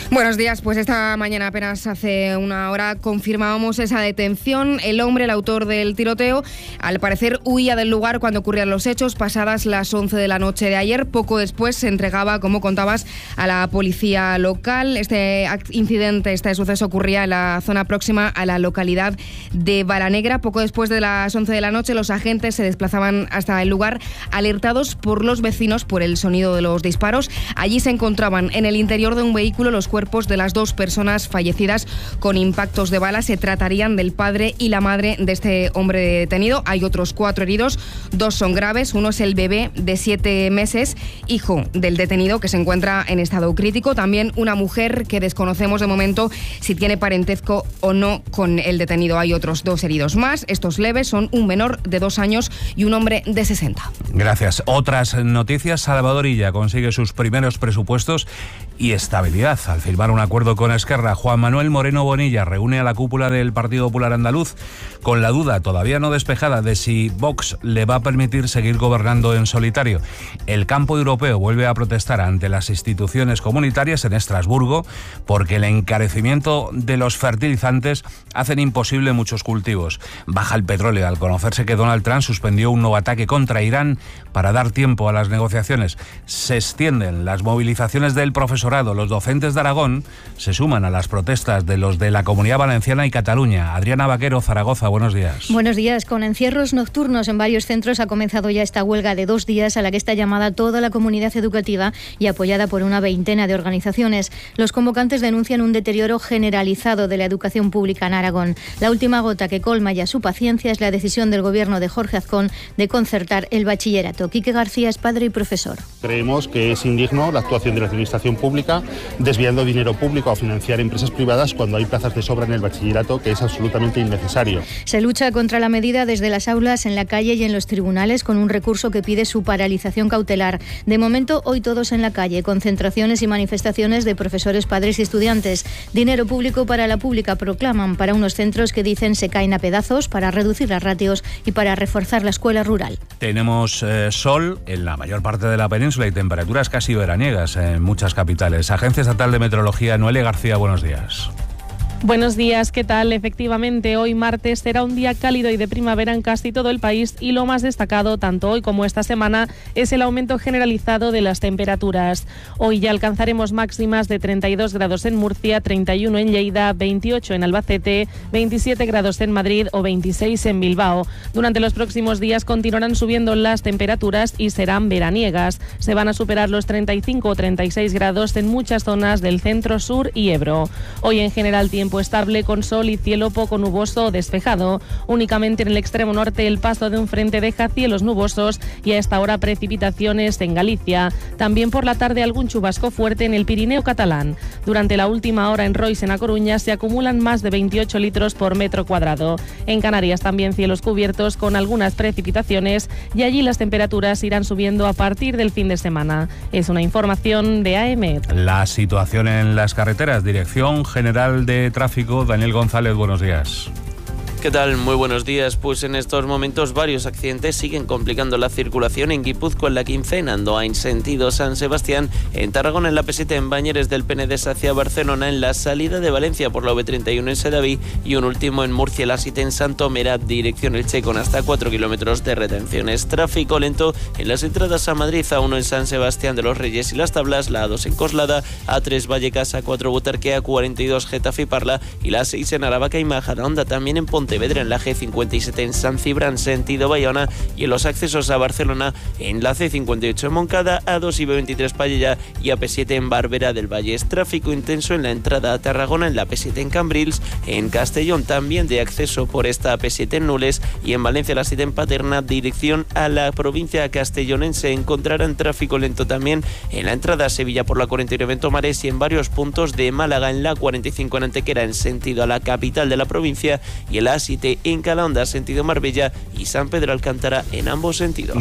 Buenos días, pues esta mañana apenas hace una hora confirmábamos esa detención. El hombre, el autor del tiroteo, al parecer huía del lugar cuando ocurrían los hechos pasadas las 11 de la noche de ayer. Poco después se entregaba, como contabas, a la policía local. Este incidente, este suceso ocurría en la zona próxima a la localidad de Balanegra. Poco después de las 11 de la noche los agentes se desplazaban hasta el lugar alertados por los vecinos por el sonido de los disparos. Allí se encontraban en el interior de un vehículo los cuerpos de las 2 personas fallecidas con impactos de bala. Se tratarían del padre y la madre de este hombre detenido. Hay otros 4 heridos, 2 son graves. Uno es el bebé de 7 meses, hijo del detenido, que se encuentra en estado crítico. También una mujer que desconocemos de momento si tiene parentesco o no con el detenido. Hay otros 2 heridos más. Estos leves son un menor de 2 años y un hombre de 60. Gracias. Otras noticias. Salvador Illa consigue sus primeros presupuestos y estabilidad. Al firmar un acuerdo con Esquerra, Juan Manuel Moreno Bonilla reúne a la cúpula del Partido Popular Andaluz con la duda todavía no despejada de si Vox le va a permitir seguir gobernando en solitario. El campo europeo vuelve a protestar ante las instituciones comunitarias en Estrasburgo porque el encarecimiento de los fertilizantes hacen imposible muchos cultivos. Baja el petróleo al conocerse que Donald Trump suspendió un nuevo ataque contra Irán para dar tiempo a las negociaciones. Se extienden las movilizaciones del profesorado. Los docentes de Aragón se suman a las protestas de los de la Comunidad Valenciana y Cataluña. Adriana Vaquero, Zaragoza, buenos días. Buenos días. Con encierros nocturnos en varios centros ha comenzado ya esta huelga de 2 días a la que está llamada toda la comunidad educativa y apoyada por una veintena de organizaciones. Los convocantes denuncian un deterioro generalizado de la educación pública en Aragón. La última gota que colma ya su paciencia es la decisión del gobierno de Jorge Azcón de concertar el bachillerato. Quique García es padre y profesor. Creemos que es indigno la actuación de la administración pública desviando dinero público a financiar empresas privadas cuando hay plazas de sobra en el bachillerato, que es absolutamente innecesario. Se lucha contra la medida desde las aulas, en la calle y en los tribunales con un recurso que pide su paralización cautelar. De momento, hoy todos en la calle, concentraciones y manifestaciones de profesores, padres y estudiantes. Dinero público para la pública proclaman para unos centros que dicen se caen a pedazos para reducir las ratios y para reforzar la escuela rural. Tenemos sol en la mayor parte de la península y temperaturas casi veraniegas en muchas capitales. Agencia Estatal de Meteorología, Noelia García, buenos días. Buenos días, ¿qué tal? Efectivamente, hoy martes será un día cálido y de primavera en casi todo el país y lo más destacado, tanto hoy como esta semana, es el aumento generalizado de las temperaturas. Hoy ya alcanzaremos máximas de 32 grados en Murcia, 31 en Lleida, 28 en Albacete, 27 grados en Madrid o 26 en Bilbao. Durante los próximos días continuarán subiendo las temperaturas y serán veraniegas. Se van a superar los 35 o 36 grados en muchas zonas del centro, sur y Ebro. Hoy en general tiempo estable con sol y cielo poco nuboso o despejado. Únicamente en el extremo norte el paso de un frente deja cielos nubosos y a esta hora precipitaciones en Galicia. También por la tarde algún chubasco fuerte en el Pirineo catalán. Durante la última hora en Rois, en A Coruña, se acumulan más de 28 litros por metro cuadrado. En Canarias también cielos cubiertos con algunas precipitaciones y allí las temperaturas irán subiendo a partir del fin de semana. Es una información de AEMET. La situación en las carreteras, Dirección General de Tráfico, Daniel González, buenos días. ¿Qué tal? Muy buenos días. Pues en estos momentos varios accidentes siguen complicando la circulación en Guipúzcoa, en la Quincena, en Andoain, sentido San Sebastián, en Tarragona, en la P7, en Bañeres del Penedès hacia Barcelona, en la salida de Valencia por la V31 en Sedaví y un último en Murcia, la A7 en Santomerat, dirección Elche, con hasta 4 kilómetros de retenciones. Tráfico lento en las entradas a Madrid, A1 en San Sebastián de los Reyes y Las Tablas, la A2 en Coslada, A3 Vallecas, A4 Butarque, A42 Getafe y Parla y la A6 en Aravaca y Majadahonda, también en Pontevedra, en la G57 en San Cibrán, sentido Bayona, y en los accesos a Barcelona en la C58 en Moncada, A2 y B23 Pallejà y AP7 en Barberà del Vallès. Tráfico intenso en la entrada a Tarragona, en la AP7 en Cambrils, en Castellón también de acceso por esta AP7 en Nules y en Valencia la 7 en Paterna, dirección a la provincia castellonense. Encontrarán tráfico lento también en la entrada a Sevilla por la 49 en Tomares y en varios puntos de Málaga, en la 45 en Antequera en sentido a la capital de la provincia y en la A7 en Calahonda, sentido Marbella y San Pedro Alcántara en ambos sentidos.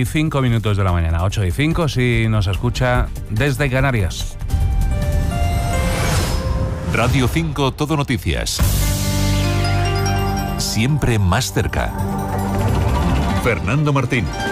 9:05 de la mañana, 8:05 si nos escucha desde Canarias. Radio 5 Todo Noticias. Siempre más cerca. Fernando Martín.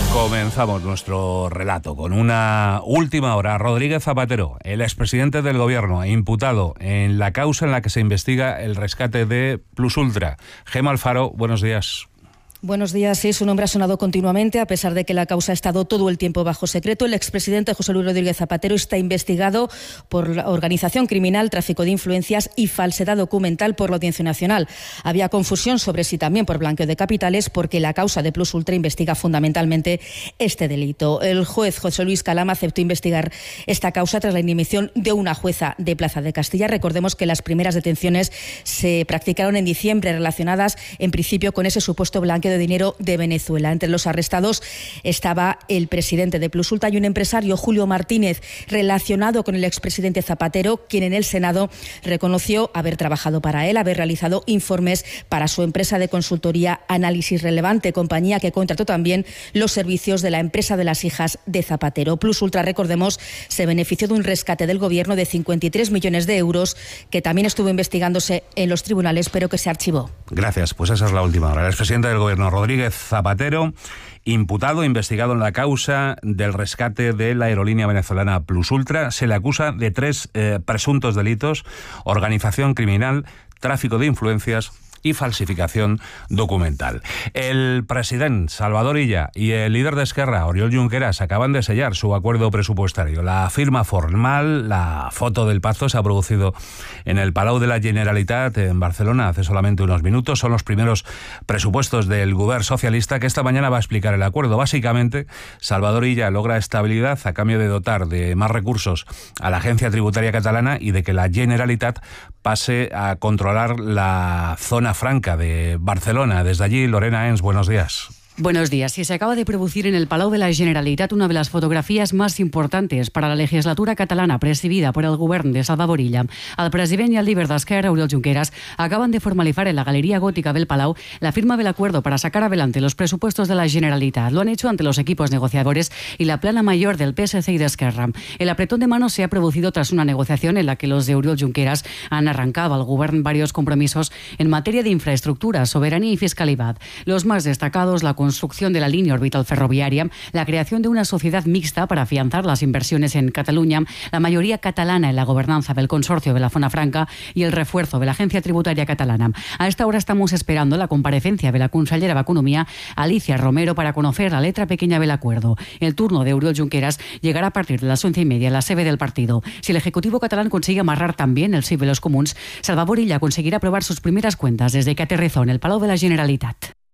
Comenzamos nuestro relato con una última hora. Rodríguez Zapatero, el expresidente del Gobierno, imputado en la causa en la que se investiga el rescate de Plus Ultra. Gemma Alfaro, buenos días. Buenos días. Sí, su nombre ha sonado continuamente, a pesar de que la causa ha estado todo el tiempo bajo secreto. El expresidente José Luis Rodríguez Zapatero está investigado por la organización criminal, tráfico de influencias y falsedad documental por la Audiencia Nacional. Había confusión sobre si también por blanqueo de capitales, porque la causa de Plus Ultra investiga fundamentalmente este delito. El juez José Luis Calama aceptó investigar esta causa tras la inhibición de una jueza de Plaza de Castilla. Recordemos que las primeras detenciones se practicaron en diciembre, relacionadas en principio con ese supuesto blanqueo de dinero de Venezuela. Entre los arrestados estaba el presidente de Plus Ultra y un empresario, Julio Martínez, relacionado con el expresidente Zapatero, quien en el Senado reconoció haber trabajado para él, haber realizado informes para su empresa de consultoría Análisis Relevante, compañía que contrató también los servicios de la empresa de las hijas de Zapatero. Plus Ultra, recordemos, se benefició de un rescate del Gobierno de 53 millones de euros, que también estuvo investigándose en los tribunales, pero que se archivó. Gracias, pues esa es la última hora. El expresidente del Gobierno, Rodríguez Zapatero, imputado, investigado en la causa del rescate de la aerolínea venezolana Plus Ultra. Se le acusa de 3 presuntos delitos: organización criminal, tráfico de influencias y falsificación documental. El presidente Salvador Illa y el líder de Esquerra, Oriol Junqueras, acaban de sellar su acuerdo presupuestario. La firma formal, la foto del pacto, se ha producido en el Palau de la Generalitat en Barcelona hace solamente unos minutos. Son los primeros presupuestos del Govern socialista, que esta mañana va a explicar el acuerdo. Básicamente, Salvador Illa logra estabilidad a cambio de dotar de más recursos a la Agencia Tributaria Catalana y de que la Generalitat pase a controlar la zona franca de Barcelona. Desde allí, Lorena Ens, buenos días. Buenos días. Se acaba de producir en el Palau de la Generalitat una de las fotografías más importantes para la legislatura catalana presidida por el Govern de Salvador Illa. El president y el líder d'Esquerra, Oriol Junqueras, acaban de formalizar en la Galería Gótica del Palau la firma del acuerdo para sacar adelante los presupuestos de la Generalitat. Lo han hecho ante los equipos negociadores y la plana mayor del PSC y de Esquerra. El apretón de manos se ha producido tras una negociación en la que los de Oriol Junqueras han arrancado al Govern varios compromisos en materia de infraestructura, soberanía y fiscalidad. Los más destacados: la construcción de la línea orbital ferroviaria, la creación de una sociedad mixta para afianzar las inversiones en Cataluña, la mayoría catalana en la gobernanza del consorcio de la Zona Franca y el refuerzo de la Agencia Tributaria Catalana. A esta hora estamos esperando la comparecencia de la consellera d'Economia, Alicia Romero, para conocer la letra pequeña del acuerdo. El turno de Oriol Junqueras llegará a partir de las 11:30 en la sede del partido. Si el Ejecutivo catalán consigue amarrar también el sí de los comuns, Salvador Illa conseguirá aprobar sus primeras cuentas desde que aterrizó en el Palau de la Generalitat.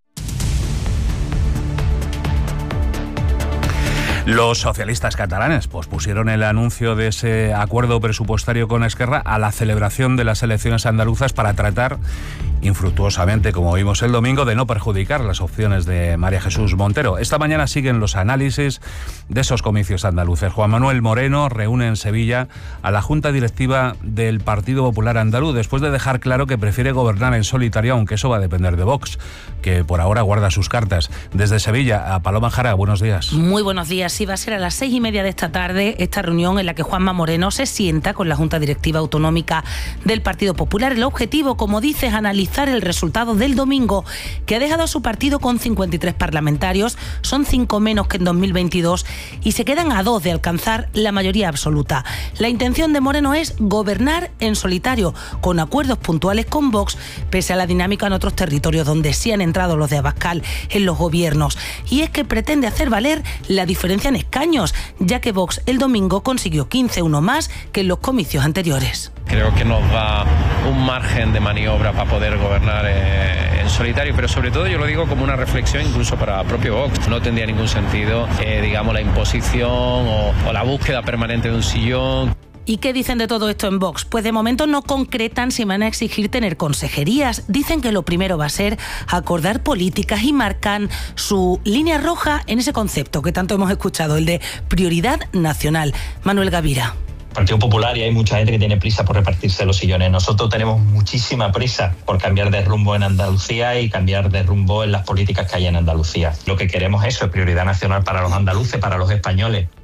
Los socialistas catalanes pospusieron el anuncio de ese acuerdo presupuestario con Esquerra a la celebración de las elecciones andaluzas para tratar infructuosamente, como vimos el domingo, de no perjudicar las opciones de María Jesús Montero. Esta mañana siguen los análisis de esos comicios andaluces. Juan Manuel Moreno reúne en Sevilla a la Junta Directiva del Partido Popular Andaluz, después de dejar claro que prefiere gobernar en solitario, aunque eso va a depender de Vox, que por ahora guarda sus cartas. Desde Sevilla, a Paloma Jara, buenos días. Muy buenos días. Sí, va a ser a las 6:30 de esta tarde esta reunión en la que Juanma Moreno se sienta con la Junta Directiva Autonómica del Partido Popular. El objetivo, como dice, es analizar el resultado del domingo, que ha dejado a su partido con 53 parlamentarios, son 5 menos que en 2022 y se quedan a 2 de alcanzar la mayoría absoluta. La intención de Moreno es gobernar en solitario, con acuerdos puntuales con Vox, pese a la dinámica en otros territorios donde sí han entrado los de Abascal en los gobiernos. Y es que pretende hacer valer la diferencia en escaños, ya que Vox el domingo consiguió 15, uno más que en los comicios anteriores. Creo que nos da un margen de maniobra para poder gobernar en solitario, pero sobre todo yo lo digo como una reflexión incluso para el propio Vox. No tendría ningún sentido, digamos, la imposición o la búsqueda permanente de un sillón. ¿Y qué dicen de todo esto en Vox? Pues de momento no concretan si van a exigir tener consejerías. Dicen que lo primero va a ser acordar políticas y marcan su línea roja en ese concepto que tanto hemos escuchado, el de prioridad nacional. Manuel Gavira. Partido Popular, y hay mucha gente que tiene prisa por repartirse los sillones. Nosotros tenemos muchísima prisa por cambiar de rumbo en Andalucía y cambiar de rumbo en las políticas que hay en Andalucía. Lo que queremos es eso, prioridad nacional para los andaluces, para los españoles.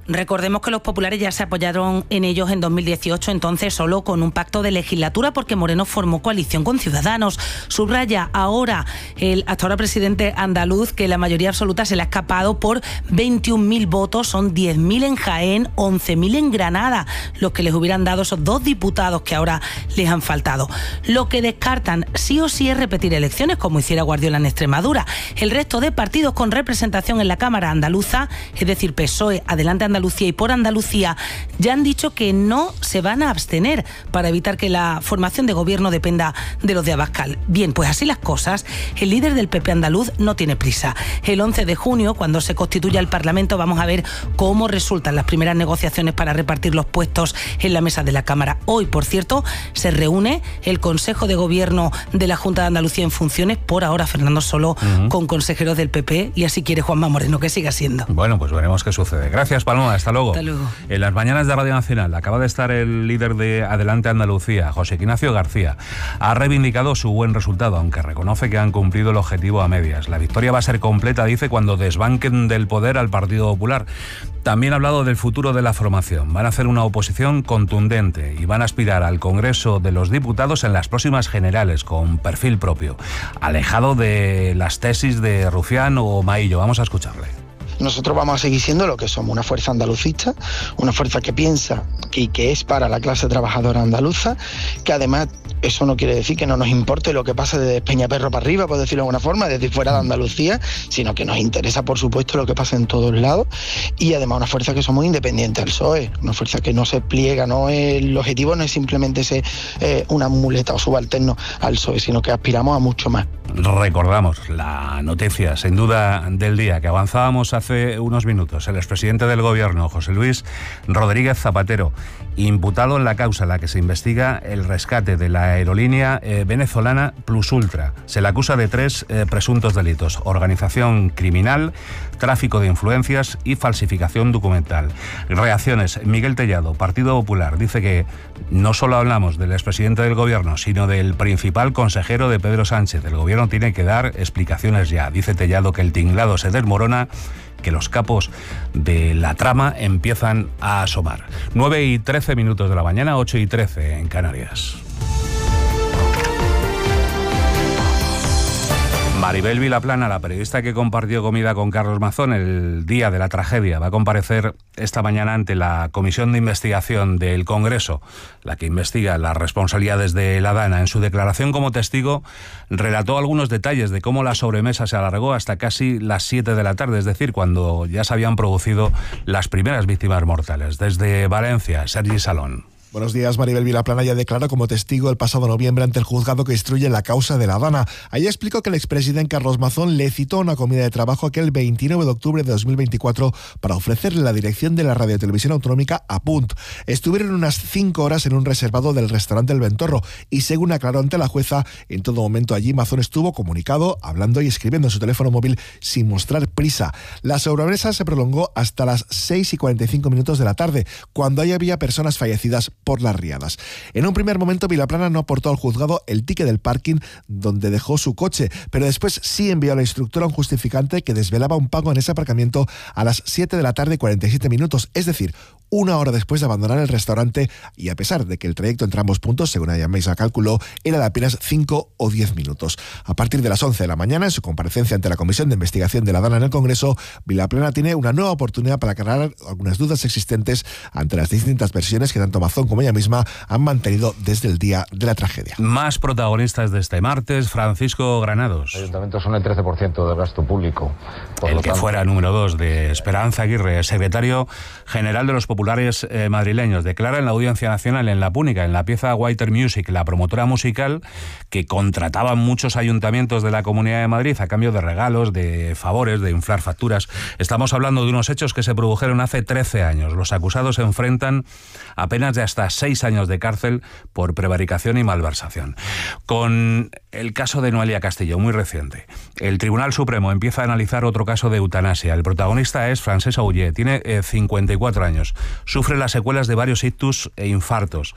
Recordemos que los populares ya se apoyaron en ellos en 2018, entonces solo con un pacto de legislatura, porque Moreno formó coalición con Ciudadanos. Subraya ahora el hasta ahora presidente andaluz que la mayoría absoluta se le ha escapado por 21.000 votos, son 10.000 en Jaén, 11.000 en Granada, los que les hubieran dado esos 2 diputados que ahora les han faltado. Lo que descartan sí o sí es repetir elecciones, como hiciera Guardiola en Extremadura. El resto de partidos con representación en la Cámara andaluza, es decir, PSOE, Adelante Andalucía y Por Andalucía, ya han dicho que no se van a abstener para evitar que la formación de gobierno dependa de los de Abascal. Bien, pues así las cosas, el líder del PP andaluz no tiene prisa. El 11 de junio, cuando se constituya el Parlamento, vamos a ver cómo resultan las primeras negociaciones para repartir los puestos en la mesa de la Cámara. Hoy, por cierto, se reúne el Consejo de Gobierno de la Junta de Andalucía en funciones, por ahora Fernando solo con consejeros del PP, y así quiere Juanma Moreno que siga siendo. Bueno, pues veremos qué sucede. Gracias, Paloma, hasta luego. Hasta luego. En las mañanas de Radio Nacional acaba de estar el líder de Adelante Andalucía, José Ignacio García. Ha reivindicado su buen resultado, aunque reconoce que han cumplido el objetivo a medias. La victoria va a ser completa, dice, cuando desbanquen del poder al Partido Popular. También ha hablado del futuro de la formación. Van a hacer una oposición contundente y van a aspirar al Congreso de los Diputados en las próximas generales, con perfil propio, alejado de las tesis de Rufián o Maillo. Vamos a escucharle. Nosotros vamos a seguir siendo lo que somos, una fuerza andalucista, una fuerza que piensa y que es para la clase trabajadora andaluza, que además eso no quiere decir que no nos importe lo que pasa desde Peñaperro para arriba, por decirlo de alguna forma, desde fuera de Andalucía, sino que nos interesa, por supuesto, lo que pasa en todos lados, y además una fuerza que somos independientes del PSOE, una fuerza que no se pliega, el objetivo no es simplemente ser una muleta o subalterno al PSOE, sino que aspiramos a mucho más. Recordamos la noticia, sin duda, del día que avanzábamos hace unos minutos. El expresidente del Gobierno, José Luis Rodríguez Zapatero, imputado en la causa en la que se investiga el rescate de la aerolínea venezolana Plus Ultra. Se le acusa de 3 presuntos delitos: organización criminal, tráfico de influencias y falsificación documental. Reacciones. Miguel Tellado, Partido Popular, dice que no solo hablamos del expresidente del Gobierno, sino del principal consejero de Pedro Sánchez. El Gobierno tiene que dar explicaciones ya. Dice Tellado que el tinglado se desmorona, que los capos de la trama empiezan a asomar. 9:13 de la mañana, 8:13 en Canarias. Maribel Vilaplana, la periodista que compartió comida con Carlos Mazón el día de la tragedia, va a comparecer esta mañana ante la Comisión de Investigación del Congreso, la que investiga las responsabilidades de la Dana. En su declaración como testigo, relató algunos detalles de cómo la sobremesa se alargó hasta casi las 7 de la tarde, es decir, cuando ya se habían producido las primeras víctimas mortales. Desde Valencia, Sergi Salón. Buenos días. Maribel Vilaplana ya declaró como testigo el pasado noviembre ante el juzgado que instruye la causa de la Dana. Allí explicó que el expresidente Carlos Mazón le citó a una comida de trabajo aquel 29 de octubre de 2024 para ofrecerle la dirección de la radiotelevisión autonómica a Punt. Estuvieron unas 5 horas en un reservado del restaurante El Ventorro y, según aclaró ante la jueza, en todo momento allí Mazón estuvo comunicado, hablando y escribiendo en su teléfono móvil sin mostrar prisa. La sobremesa se prolongó hasta las 6:45 de la tarde, cuando ahí había personas fallecidas por las riadas. En un primer momento, Vilaplana no aportó al juzgado el ticket del parking donde dejó su coche, pero después sí envió a la instructora un justificante que desvelaba un pago en ese aparcamiento a las 7 de la tarde 47 minutos, es decir, 1 hora después de abandonar el restaurante, y a pesar de que el trayecto entre ambos puntos, según ella misma calculó, era de apenas 5 o 10 minutos. A partir de las 11 de la mañana, en su comparecencia ante la Comisión de Investigación de la Dana en el Congreso, Vilaplana tiene una nueva oportunidad para aclarar algunas dudas existentes ante las distintas versiones que tanto Mazón como ella misma han mantenido desde el día de la tragedia. Más protagonistas de este martes, Francisco Granados. Los ayuntamientos son el 13% del gasto público. El que fuera número 2 de Esperanza Aguirre, secretario general de los populares madrileños, declara en la Audiencia Nacional, en la Púnica, en la pieza Whiter Music, la promotora musical que contrataban muchos ayuntamientos de la Comunidad de Madrid a cambio de regalos, de favores, de inflar facturas. Estamos hablando de unos hechos que se produjeron hace 13 años. Los acusados se enfrentan a penas de hasta 6 años de cárcel por prevaricación y malversación. Con el caso de Noelia Castillo, muy reciente, el Tribunal Supremo empieza a analizar otro caso de eutanasia. El protagonista es Francesc Auger, tiene 54 años. Sufre las secuelas de varios ictus e infartos.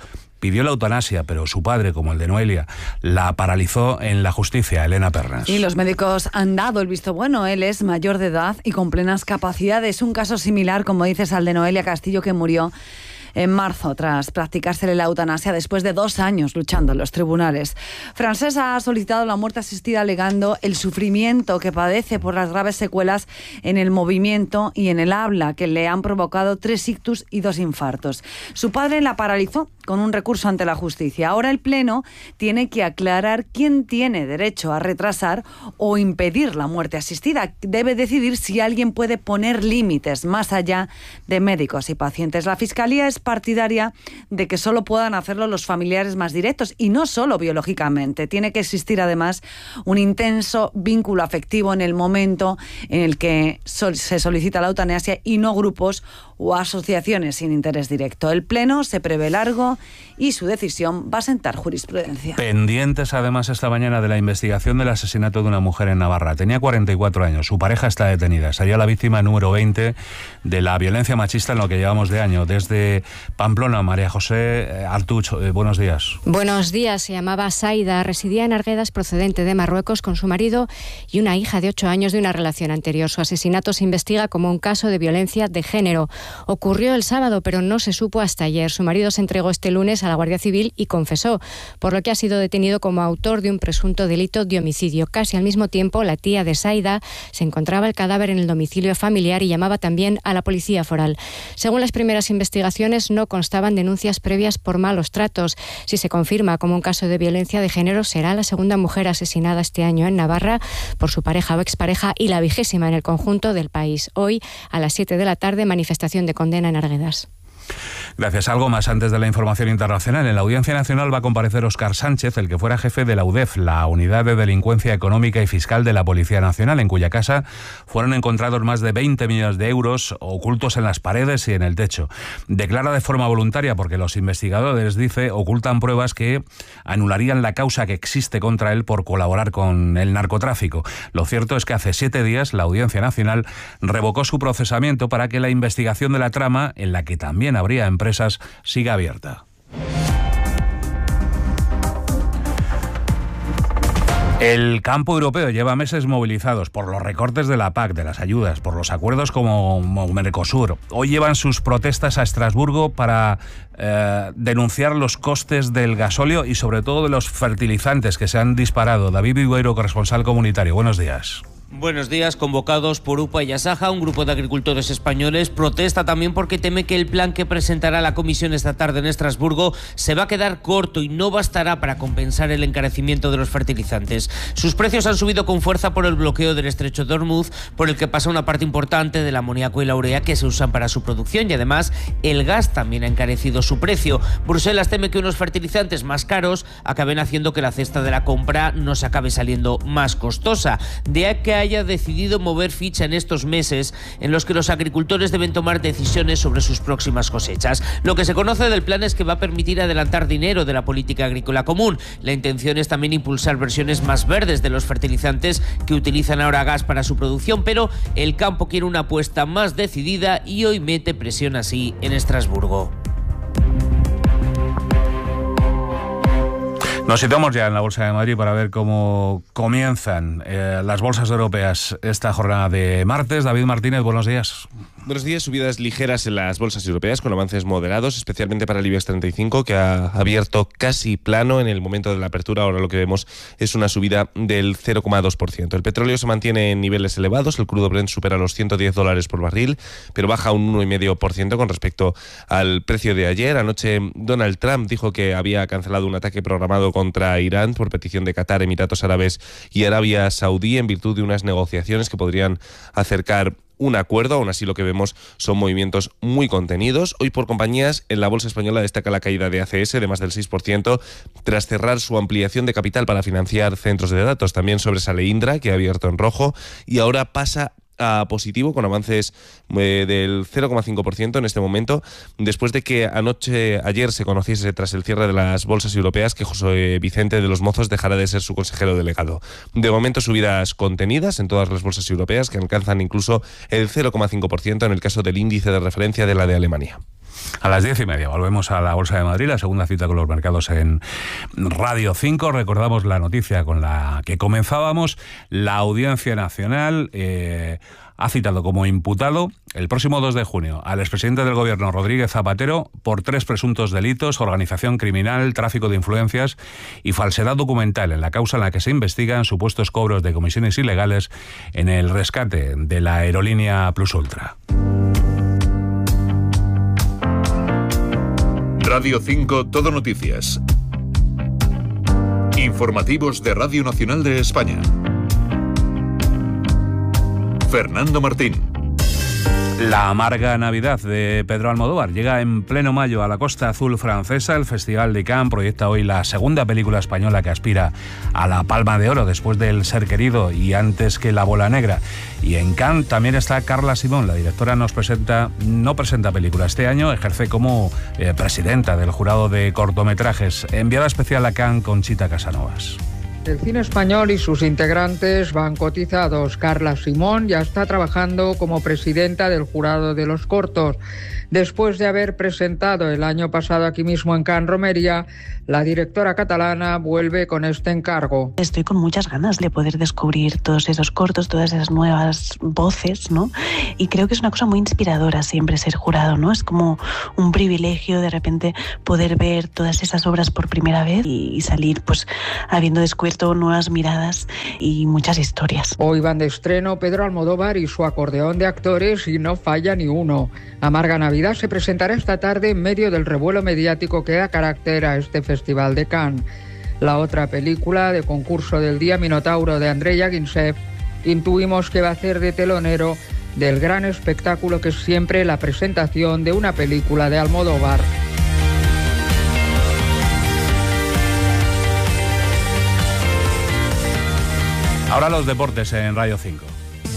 pidió la eutanasia, pero su padre, como el de Noelia, la paralizó en la justicia. Elena Pernas. Y los médicos han dado el visto bueno. Él es mayor de edad y con plenas capacidades. Un caso similar, como dices, al de Noelia Castillo, que murió en marzo tras practicársele la eutanasia después de 2 años luchando en los tribunales. Francés ha solicitado la muerte asistida alegando el sufrimiento que padece por las graves secuelas en el movimiento y en el habla que le han provocado 3 ictus y 2 infartos. Su padre la paralizó con un recurso ante la justicia. Ahora el Pleno tiene que aclarar quién tiene derecho a retrasar o impedir la muerte asistida. Debe decidir si alguien puede poner límites más allá de médicos y pacientes. La Fiscalía es partidaria de que solo puedan hacerlo los familiares más directos y no solo biológicamente. Tiene que existir además un intenso vínculo afectivo en el momento en el que se solicita la eutanasia y no grupos o asociaciones sin interés directo. El Pleno se prevé largo y su decisión va a sentar jurisprudencia. Pendientes además esta mañana de la investigación del asesinato de una mujer en Navarra. Tenía 44 años, su pareja está detenida. Sería la víctima número 20 de la violencia machista en lo que llevamos de año. Desde Pamplona, María José Artuch, buenos días. Buenos días, se llamaba Saida, residía en Arguedas, procedente de Marruecos, con su marido y una hija de 8 años de una relación anterior. Su asesinato se investiga como un caso de violencia de género. Ocurrió el sábado, pero no se supo hasta ayer. Su marido se entregó este lunes a la Guardia Civil y confesó, por lo que ha sido detenido como autor de un presunto delito de homicidio. Casi al mismo tiempo, la tía de Saida se encontraba el cadáver en el domicilio familiar y llamaba también a la policía foral. Según las primeras investigaciones, no constaban denuncias previas por malos tratos. Si se confirma como un caso de violencia de género, será la segunda mujer asesinada este año en Navarra por su pareja o expareja y la 20ª en el conjunto del país. Hoy, a las 7 de la tarde, manifestación de condena en Arguedas. Gracias. Algo más antes de la información internacional. En la Audiencia Nacional va a comparecer Óscar Sánchez, el que fuera jefe de la UDEF, la Unidad de Delincuencia Económica y Fiscal de la Policía Nacional, en cuya casa fueron encontrados más de 20 millones de euros ocultos en las paredes y en el techo. Declara de forma voluntaria porque los investigadores, dice, ocultan pruebas que anularían la causa que existe contra él por colaborar con el narcotráfico. Lo cierto es que hace 7 días la Audiencia Nacional revocó su procesamiento para que la investigación de la trama, en la que también habría empresas, siga abierta. El campo europeo lleva meses movilizados por los recortes de la PAC, de las ayudas, por los acuerdos como Mercosur. Hoy llevan sus protestas a Estrasburgo para denunciar los costes del gasóleo y sobre todo de los fertilizantes que se han disparado. David Vidueiro, corresponsal comunitario. Buenos días. Buenos días. Convocados por UPA y Asaja, un grupo de agricultores españoles protesta también porque teme que el plan que presentará la Comisión esta tarde en Estrasburgo se va a quedar corto y no bastará para compensar el encarecimiento de los fertilizantes. Sus precios han subido con fuerza por el bloqueo del estrecho de Hormuz, por el que pasa una parte importante del amoníaco y la urea que se usan para su producción, y además el gas también ha encarecido su precio. Bruselas teme que unos fertilizantes más caros acaben haciendo que la cesta de la compra nos acabe saliendo más costosa. De ahí que haya decidido mover ficha en estos meses en los que los agricultores deben tomar decisiones sobre sus próximas cosechas. Lo que se conoce del plan es que va a permitir adelantar dinero de la política agrícola común. La intención es también impulsar versiones más verdes de los fertilizantes que utilizan ahora gas para su producción, pero el campo quiere una apuesta más decidida y hoy mete presión así en Estrasburgo. Nos situamos ya en la Bolsa de Madrid para ver cómo comienzan las bolsas europeas esta jornada de martes. David Martínez, buenos días. Buenos días. Subidas ligeras en las bolsas europeas con avances moderados, especialmente para el IBEX 35, que ha abierto casi plano en el momento de la apertura. Ahora lo que vemos es una subida del 0,2%. El petróleo se mantiene en niveles elevados, el crudo Brent supera los $110 por barril, pero baja un 1,5% con respecto al precio de ayer. Anoche Donald Trump dijo que había cancelado un ataque programado contra Irán por petición de Qatar, Emiratos Árabes y Arabia Saudí en virtud de unas negociaciones que podrían acercar un acuerdo. Aún así lo que vemos son movimientos muy contenidos. Hoy por compañías, en la bolsa española destaca la caída de ACS de más del 6% tras cerrar su ampliación de capital para financiar centros de datos. También sobresale Indra, que ha abierto en rojo y ahora pasa a positivo con avances del 0,5% en este momento, después de que ayer se conociese tras el cierre de las bolsas europeas que José Vicente de los Mozos dejará de ser su consejero delegado. De momento subidas contenidas en todas las bolsas europeas que alcanzan incluso el 0,5% en el caso del índice de referencia de la de Alemania. A las 10:30 volvemos a la Bolsa de Madrid, la segunda cita con los mercados en Radio 5. Recordamos la noticia con la que comenzábamos. La Audiencia Nacional ha citado como imputado el próximo 2 de junio al expresidente del Gobierno, Rodríguez Zapatero, por 3 presuntos delitos: organización criminal, tráfico de influencias y falsedad documental, en la causa en la que se investigan supuestos cobros de comisiones ilegales en el rescate de la aerolínea Plus Ultra. Radio 5 Todo Noticias. Informativos de Radio Nacional de España. Fernando Martín. La amarga Navidad de Pedro Almodóvar llega en pleno mayo a la Costa Azul francesa. El Festival de Cannes proyecta hoy la segunda película española que aspira a la Palma de Oro, después del Ser querido y antes que La bola negra. Y en Cannes también está Carla Simón. La directora no presenta película este año, ejerce como presidenta del jurado de cortometrajes. Enviada especial a Cannes, Conchita Casanovas. El cine español y sus integrantes van cotizados. Carla Simón ya está trabajando como presidenta del jurado de los cortos. Después de haber presentado el año pasado aquí mismo en Can Romería, la directora catalana vuelve con este encargo. Estoy con muchas ganas de poder descubrir todos esos cortos, todas esas nuevas voces, ¿no? Y creo que es una cosa muy inspiradora siempre ser jurado, ¿no? Es como un privilegio de repente poder ver todas esas obras por primera vez y salir pues habiendo descubierto nuevas miradas y muchas historias. Hoy van de estreno Pedro Almodóvar y su acordeón de actores y no falla ni uno. Amarga Navidad se presentará esta tarde en medio del revuelo mediático que da carácter a este Festival de Cannes. La otra película de concurso del día, Minotauro, de Andrei Yagintsev, intuimos que va a hacer de telonero del gran espectáculo que es siempre la presentación de una película de Almodóvar. Ahora los deportes en Radio 5.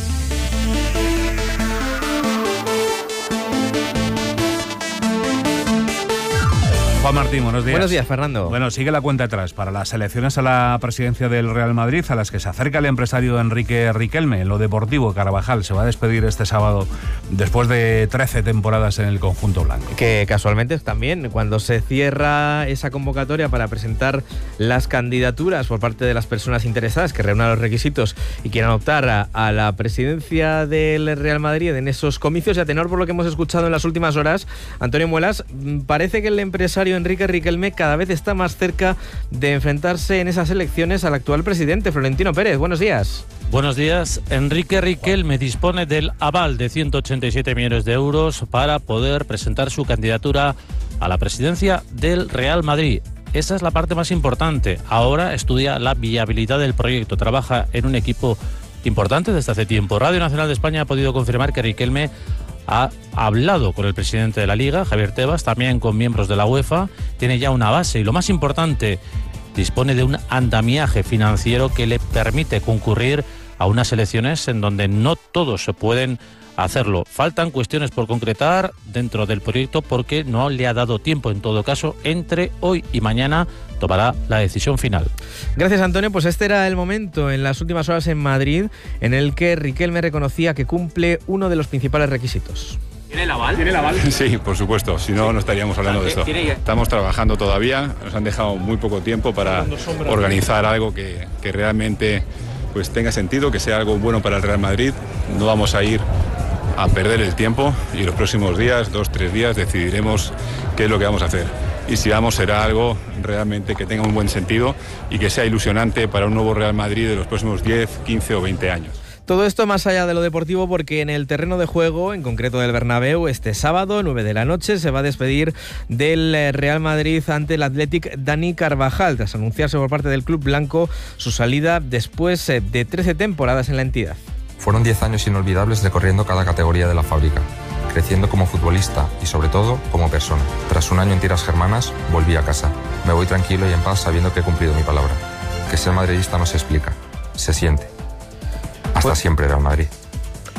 Juan Martín, buenos días. Buenos días, Fernando. Bueno, sigue la cuenta atrás para las elecciones a la presidencia del Real Madrid, a las que se acerca el empresario Enrique Riquelme. En lo deportivo, Carvajal se va a despedir este sábado después de 13 temporadas en el conjunto blanco. Que casualmente también, cuando se cierra esa convocatoria para presentar las candidaturas por parte de las personas interesadas que reúnan los requisitos y quieran optar a la presidencia del Real Madrid en esos comicios, y a tenor por lo que hemos escuchado en las últimas horas, Antonio Muelas, parece que el empresario Enrique Riquelme cada vez está más cerca de enfrentarse en esas elecciones al actual presidente, Florentino Pérez. Buenos días. Buenos días. Enrique Riquelme dispone del aval de 187 millones de euros para poder presentar su candidatura a la presidencia del Real Madrid. Esa es la parte más importante. Ahora estudia la viabilidad del proyecto. Trabaja en un equipo importante desde hace tiempo. Radio Nacional de España ha podido confirmar que Riquelme ha hablado con el presidente de la Liga, Javier Tebas, también con miembros de la UEFA. Tiene ya una base y, lo más importante, dispone de un andamiaje financiero que le permite concurrir a unas elecciones en donde no todos se pueden hacerlo. Faltan cuestiones por concretar dentro del proyecto porque no le ha dado tiempo. En todo caso, entre hoy y mañana tomará la decisión final. Gracias, Antonio. Pues este era el momento en las últimas horas en Madrid en el que Riquelme reconocía que cumple uno de los principales requisitos. ¿Tiene el aval? ¿Tiene el aval? Sí, por supuesto, si no, no estaríamos hablando de esto. Estamos trabajando todavía, nos han dejado muy poco tiempo para organizar algo que realmente pues tenga sentido, que sea algo bueno para el Real Madrid. No vamos a ir a perder el tiempo y los próximos días, 2-3 días, decidiremos qué es lo que vamos a hacer. Y si vamos, será algo realmente que tenga un buen sentido y que sea ilusionante para un nuevo Real Madrid de los próximos 10, 15 o 20 años. Todo esto más allá de lo deportivo, porque en el terreno de juego, en concreto del Bernabéu, este sábado, 9 de la noche, se va a despedir del Real Madrid ante el Athletic Dani Carvajal, tras anunciarse por parte del club blanco su salida después de 13 temporadas en la entidad. Fueron 10 años inolvidables recorriendo cada categoría de la fábrica, creciendo como futbolista y sobre todo como persona. Tras un año en tierras germanas, volví a casa. Me voy tranquilo y en paz sabiendo que he cumplido mi palabra. Que ser madridista no se explica, se siente. Hasta siempre, Real Madrid.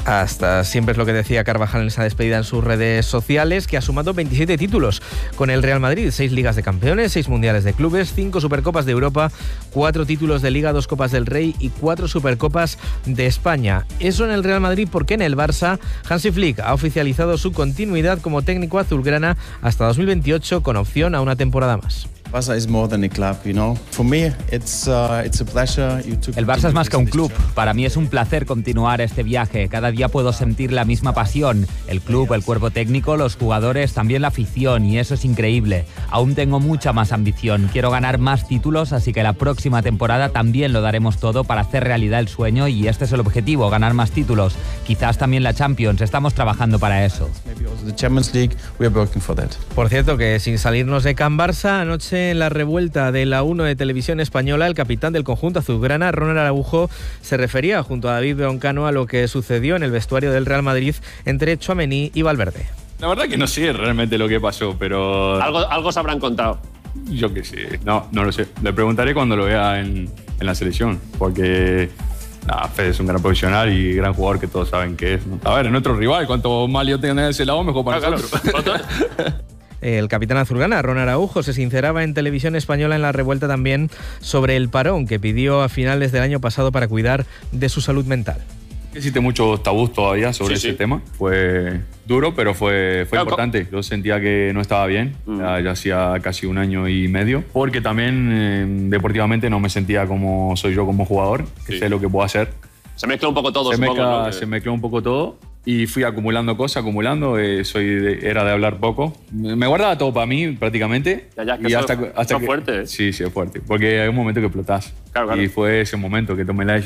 Hasta siempre es lo que decía Carvajal en esa despedida en sus redes sociales, que ha sumado 27 títulos con el Real Madrid, 6 Ligas de Campeones, 6 Mundiales de Clubes, 5 Supercopas de Europa, 4 títulos de Liga, 2 Copas del Rey y 4 Supercopas de España. Eso en el Real Madrid, porque en el Barça Hansi Flick ha oficializado su continuidad como técnico azulgrana hasta 2028 con opción a una temporada más. El Barça es más que un club. Para mí es un placer continuar este viaje. Cada día puedo sentir la misma pasión. El club, el cuerpo técnico, los jugadores, también la afición, y eso es increíble. Aún tengo mucha más ambición. Quiero ganar más títulos, así que la próxima temporada también lo daremos todo para hacer realidad el sueño, y este es el objetivo, ganar más títulos. Quizás también la Champions. Estamos trabajando para eso. Por cierto, que sin salirnos de Can Barça, anoche en la revuelta de la 1 de Televisión Española, el capitán del conjunto azulgrana, Ronald Araujo, se refería junto a David Broncano a lo que sucedió en el vestuario del Real Madrid entre Tchouaméni y Valverde. La verdad que no sé realmente lo que pasó, pero... Algo se habrán contado. Yo qué sé, no lo sé. Le preguntaré cuando lo vea en la selección, porque... Fede es un gran profesional y gran jugador que todos saben que es, ¿no? A ver, en otro rival, cuanto más yo tenga de ese lado, mejor para nosotros. El capitán azulgrana, Ronald Araujo, se sinceraba en Televisión Española en la revuelta también sobre el parón que pidió a finales del año pasado para cuidar de su salud mental. Existe muchos tabús todavía sobre ese tema. Fue duro, pero fue importante. Yo sentía que no estaba bien, ya hacía casi 1 año y medio, porque también deportivamente no me sentía como soy yo como jugador, que sé lo que puedo hacer. Se mezcla un poco todo, Se mezcló un poco todo. Y fui acumulando cosas, era de hablar poco. Me guardaba todo para mí, prácticamente. Y hasta es fuerte, ¿eh? Sí, es fuerte. Porque hay un momento que explotás. Claro. Y fue ese momento que tomé la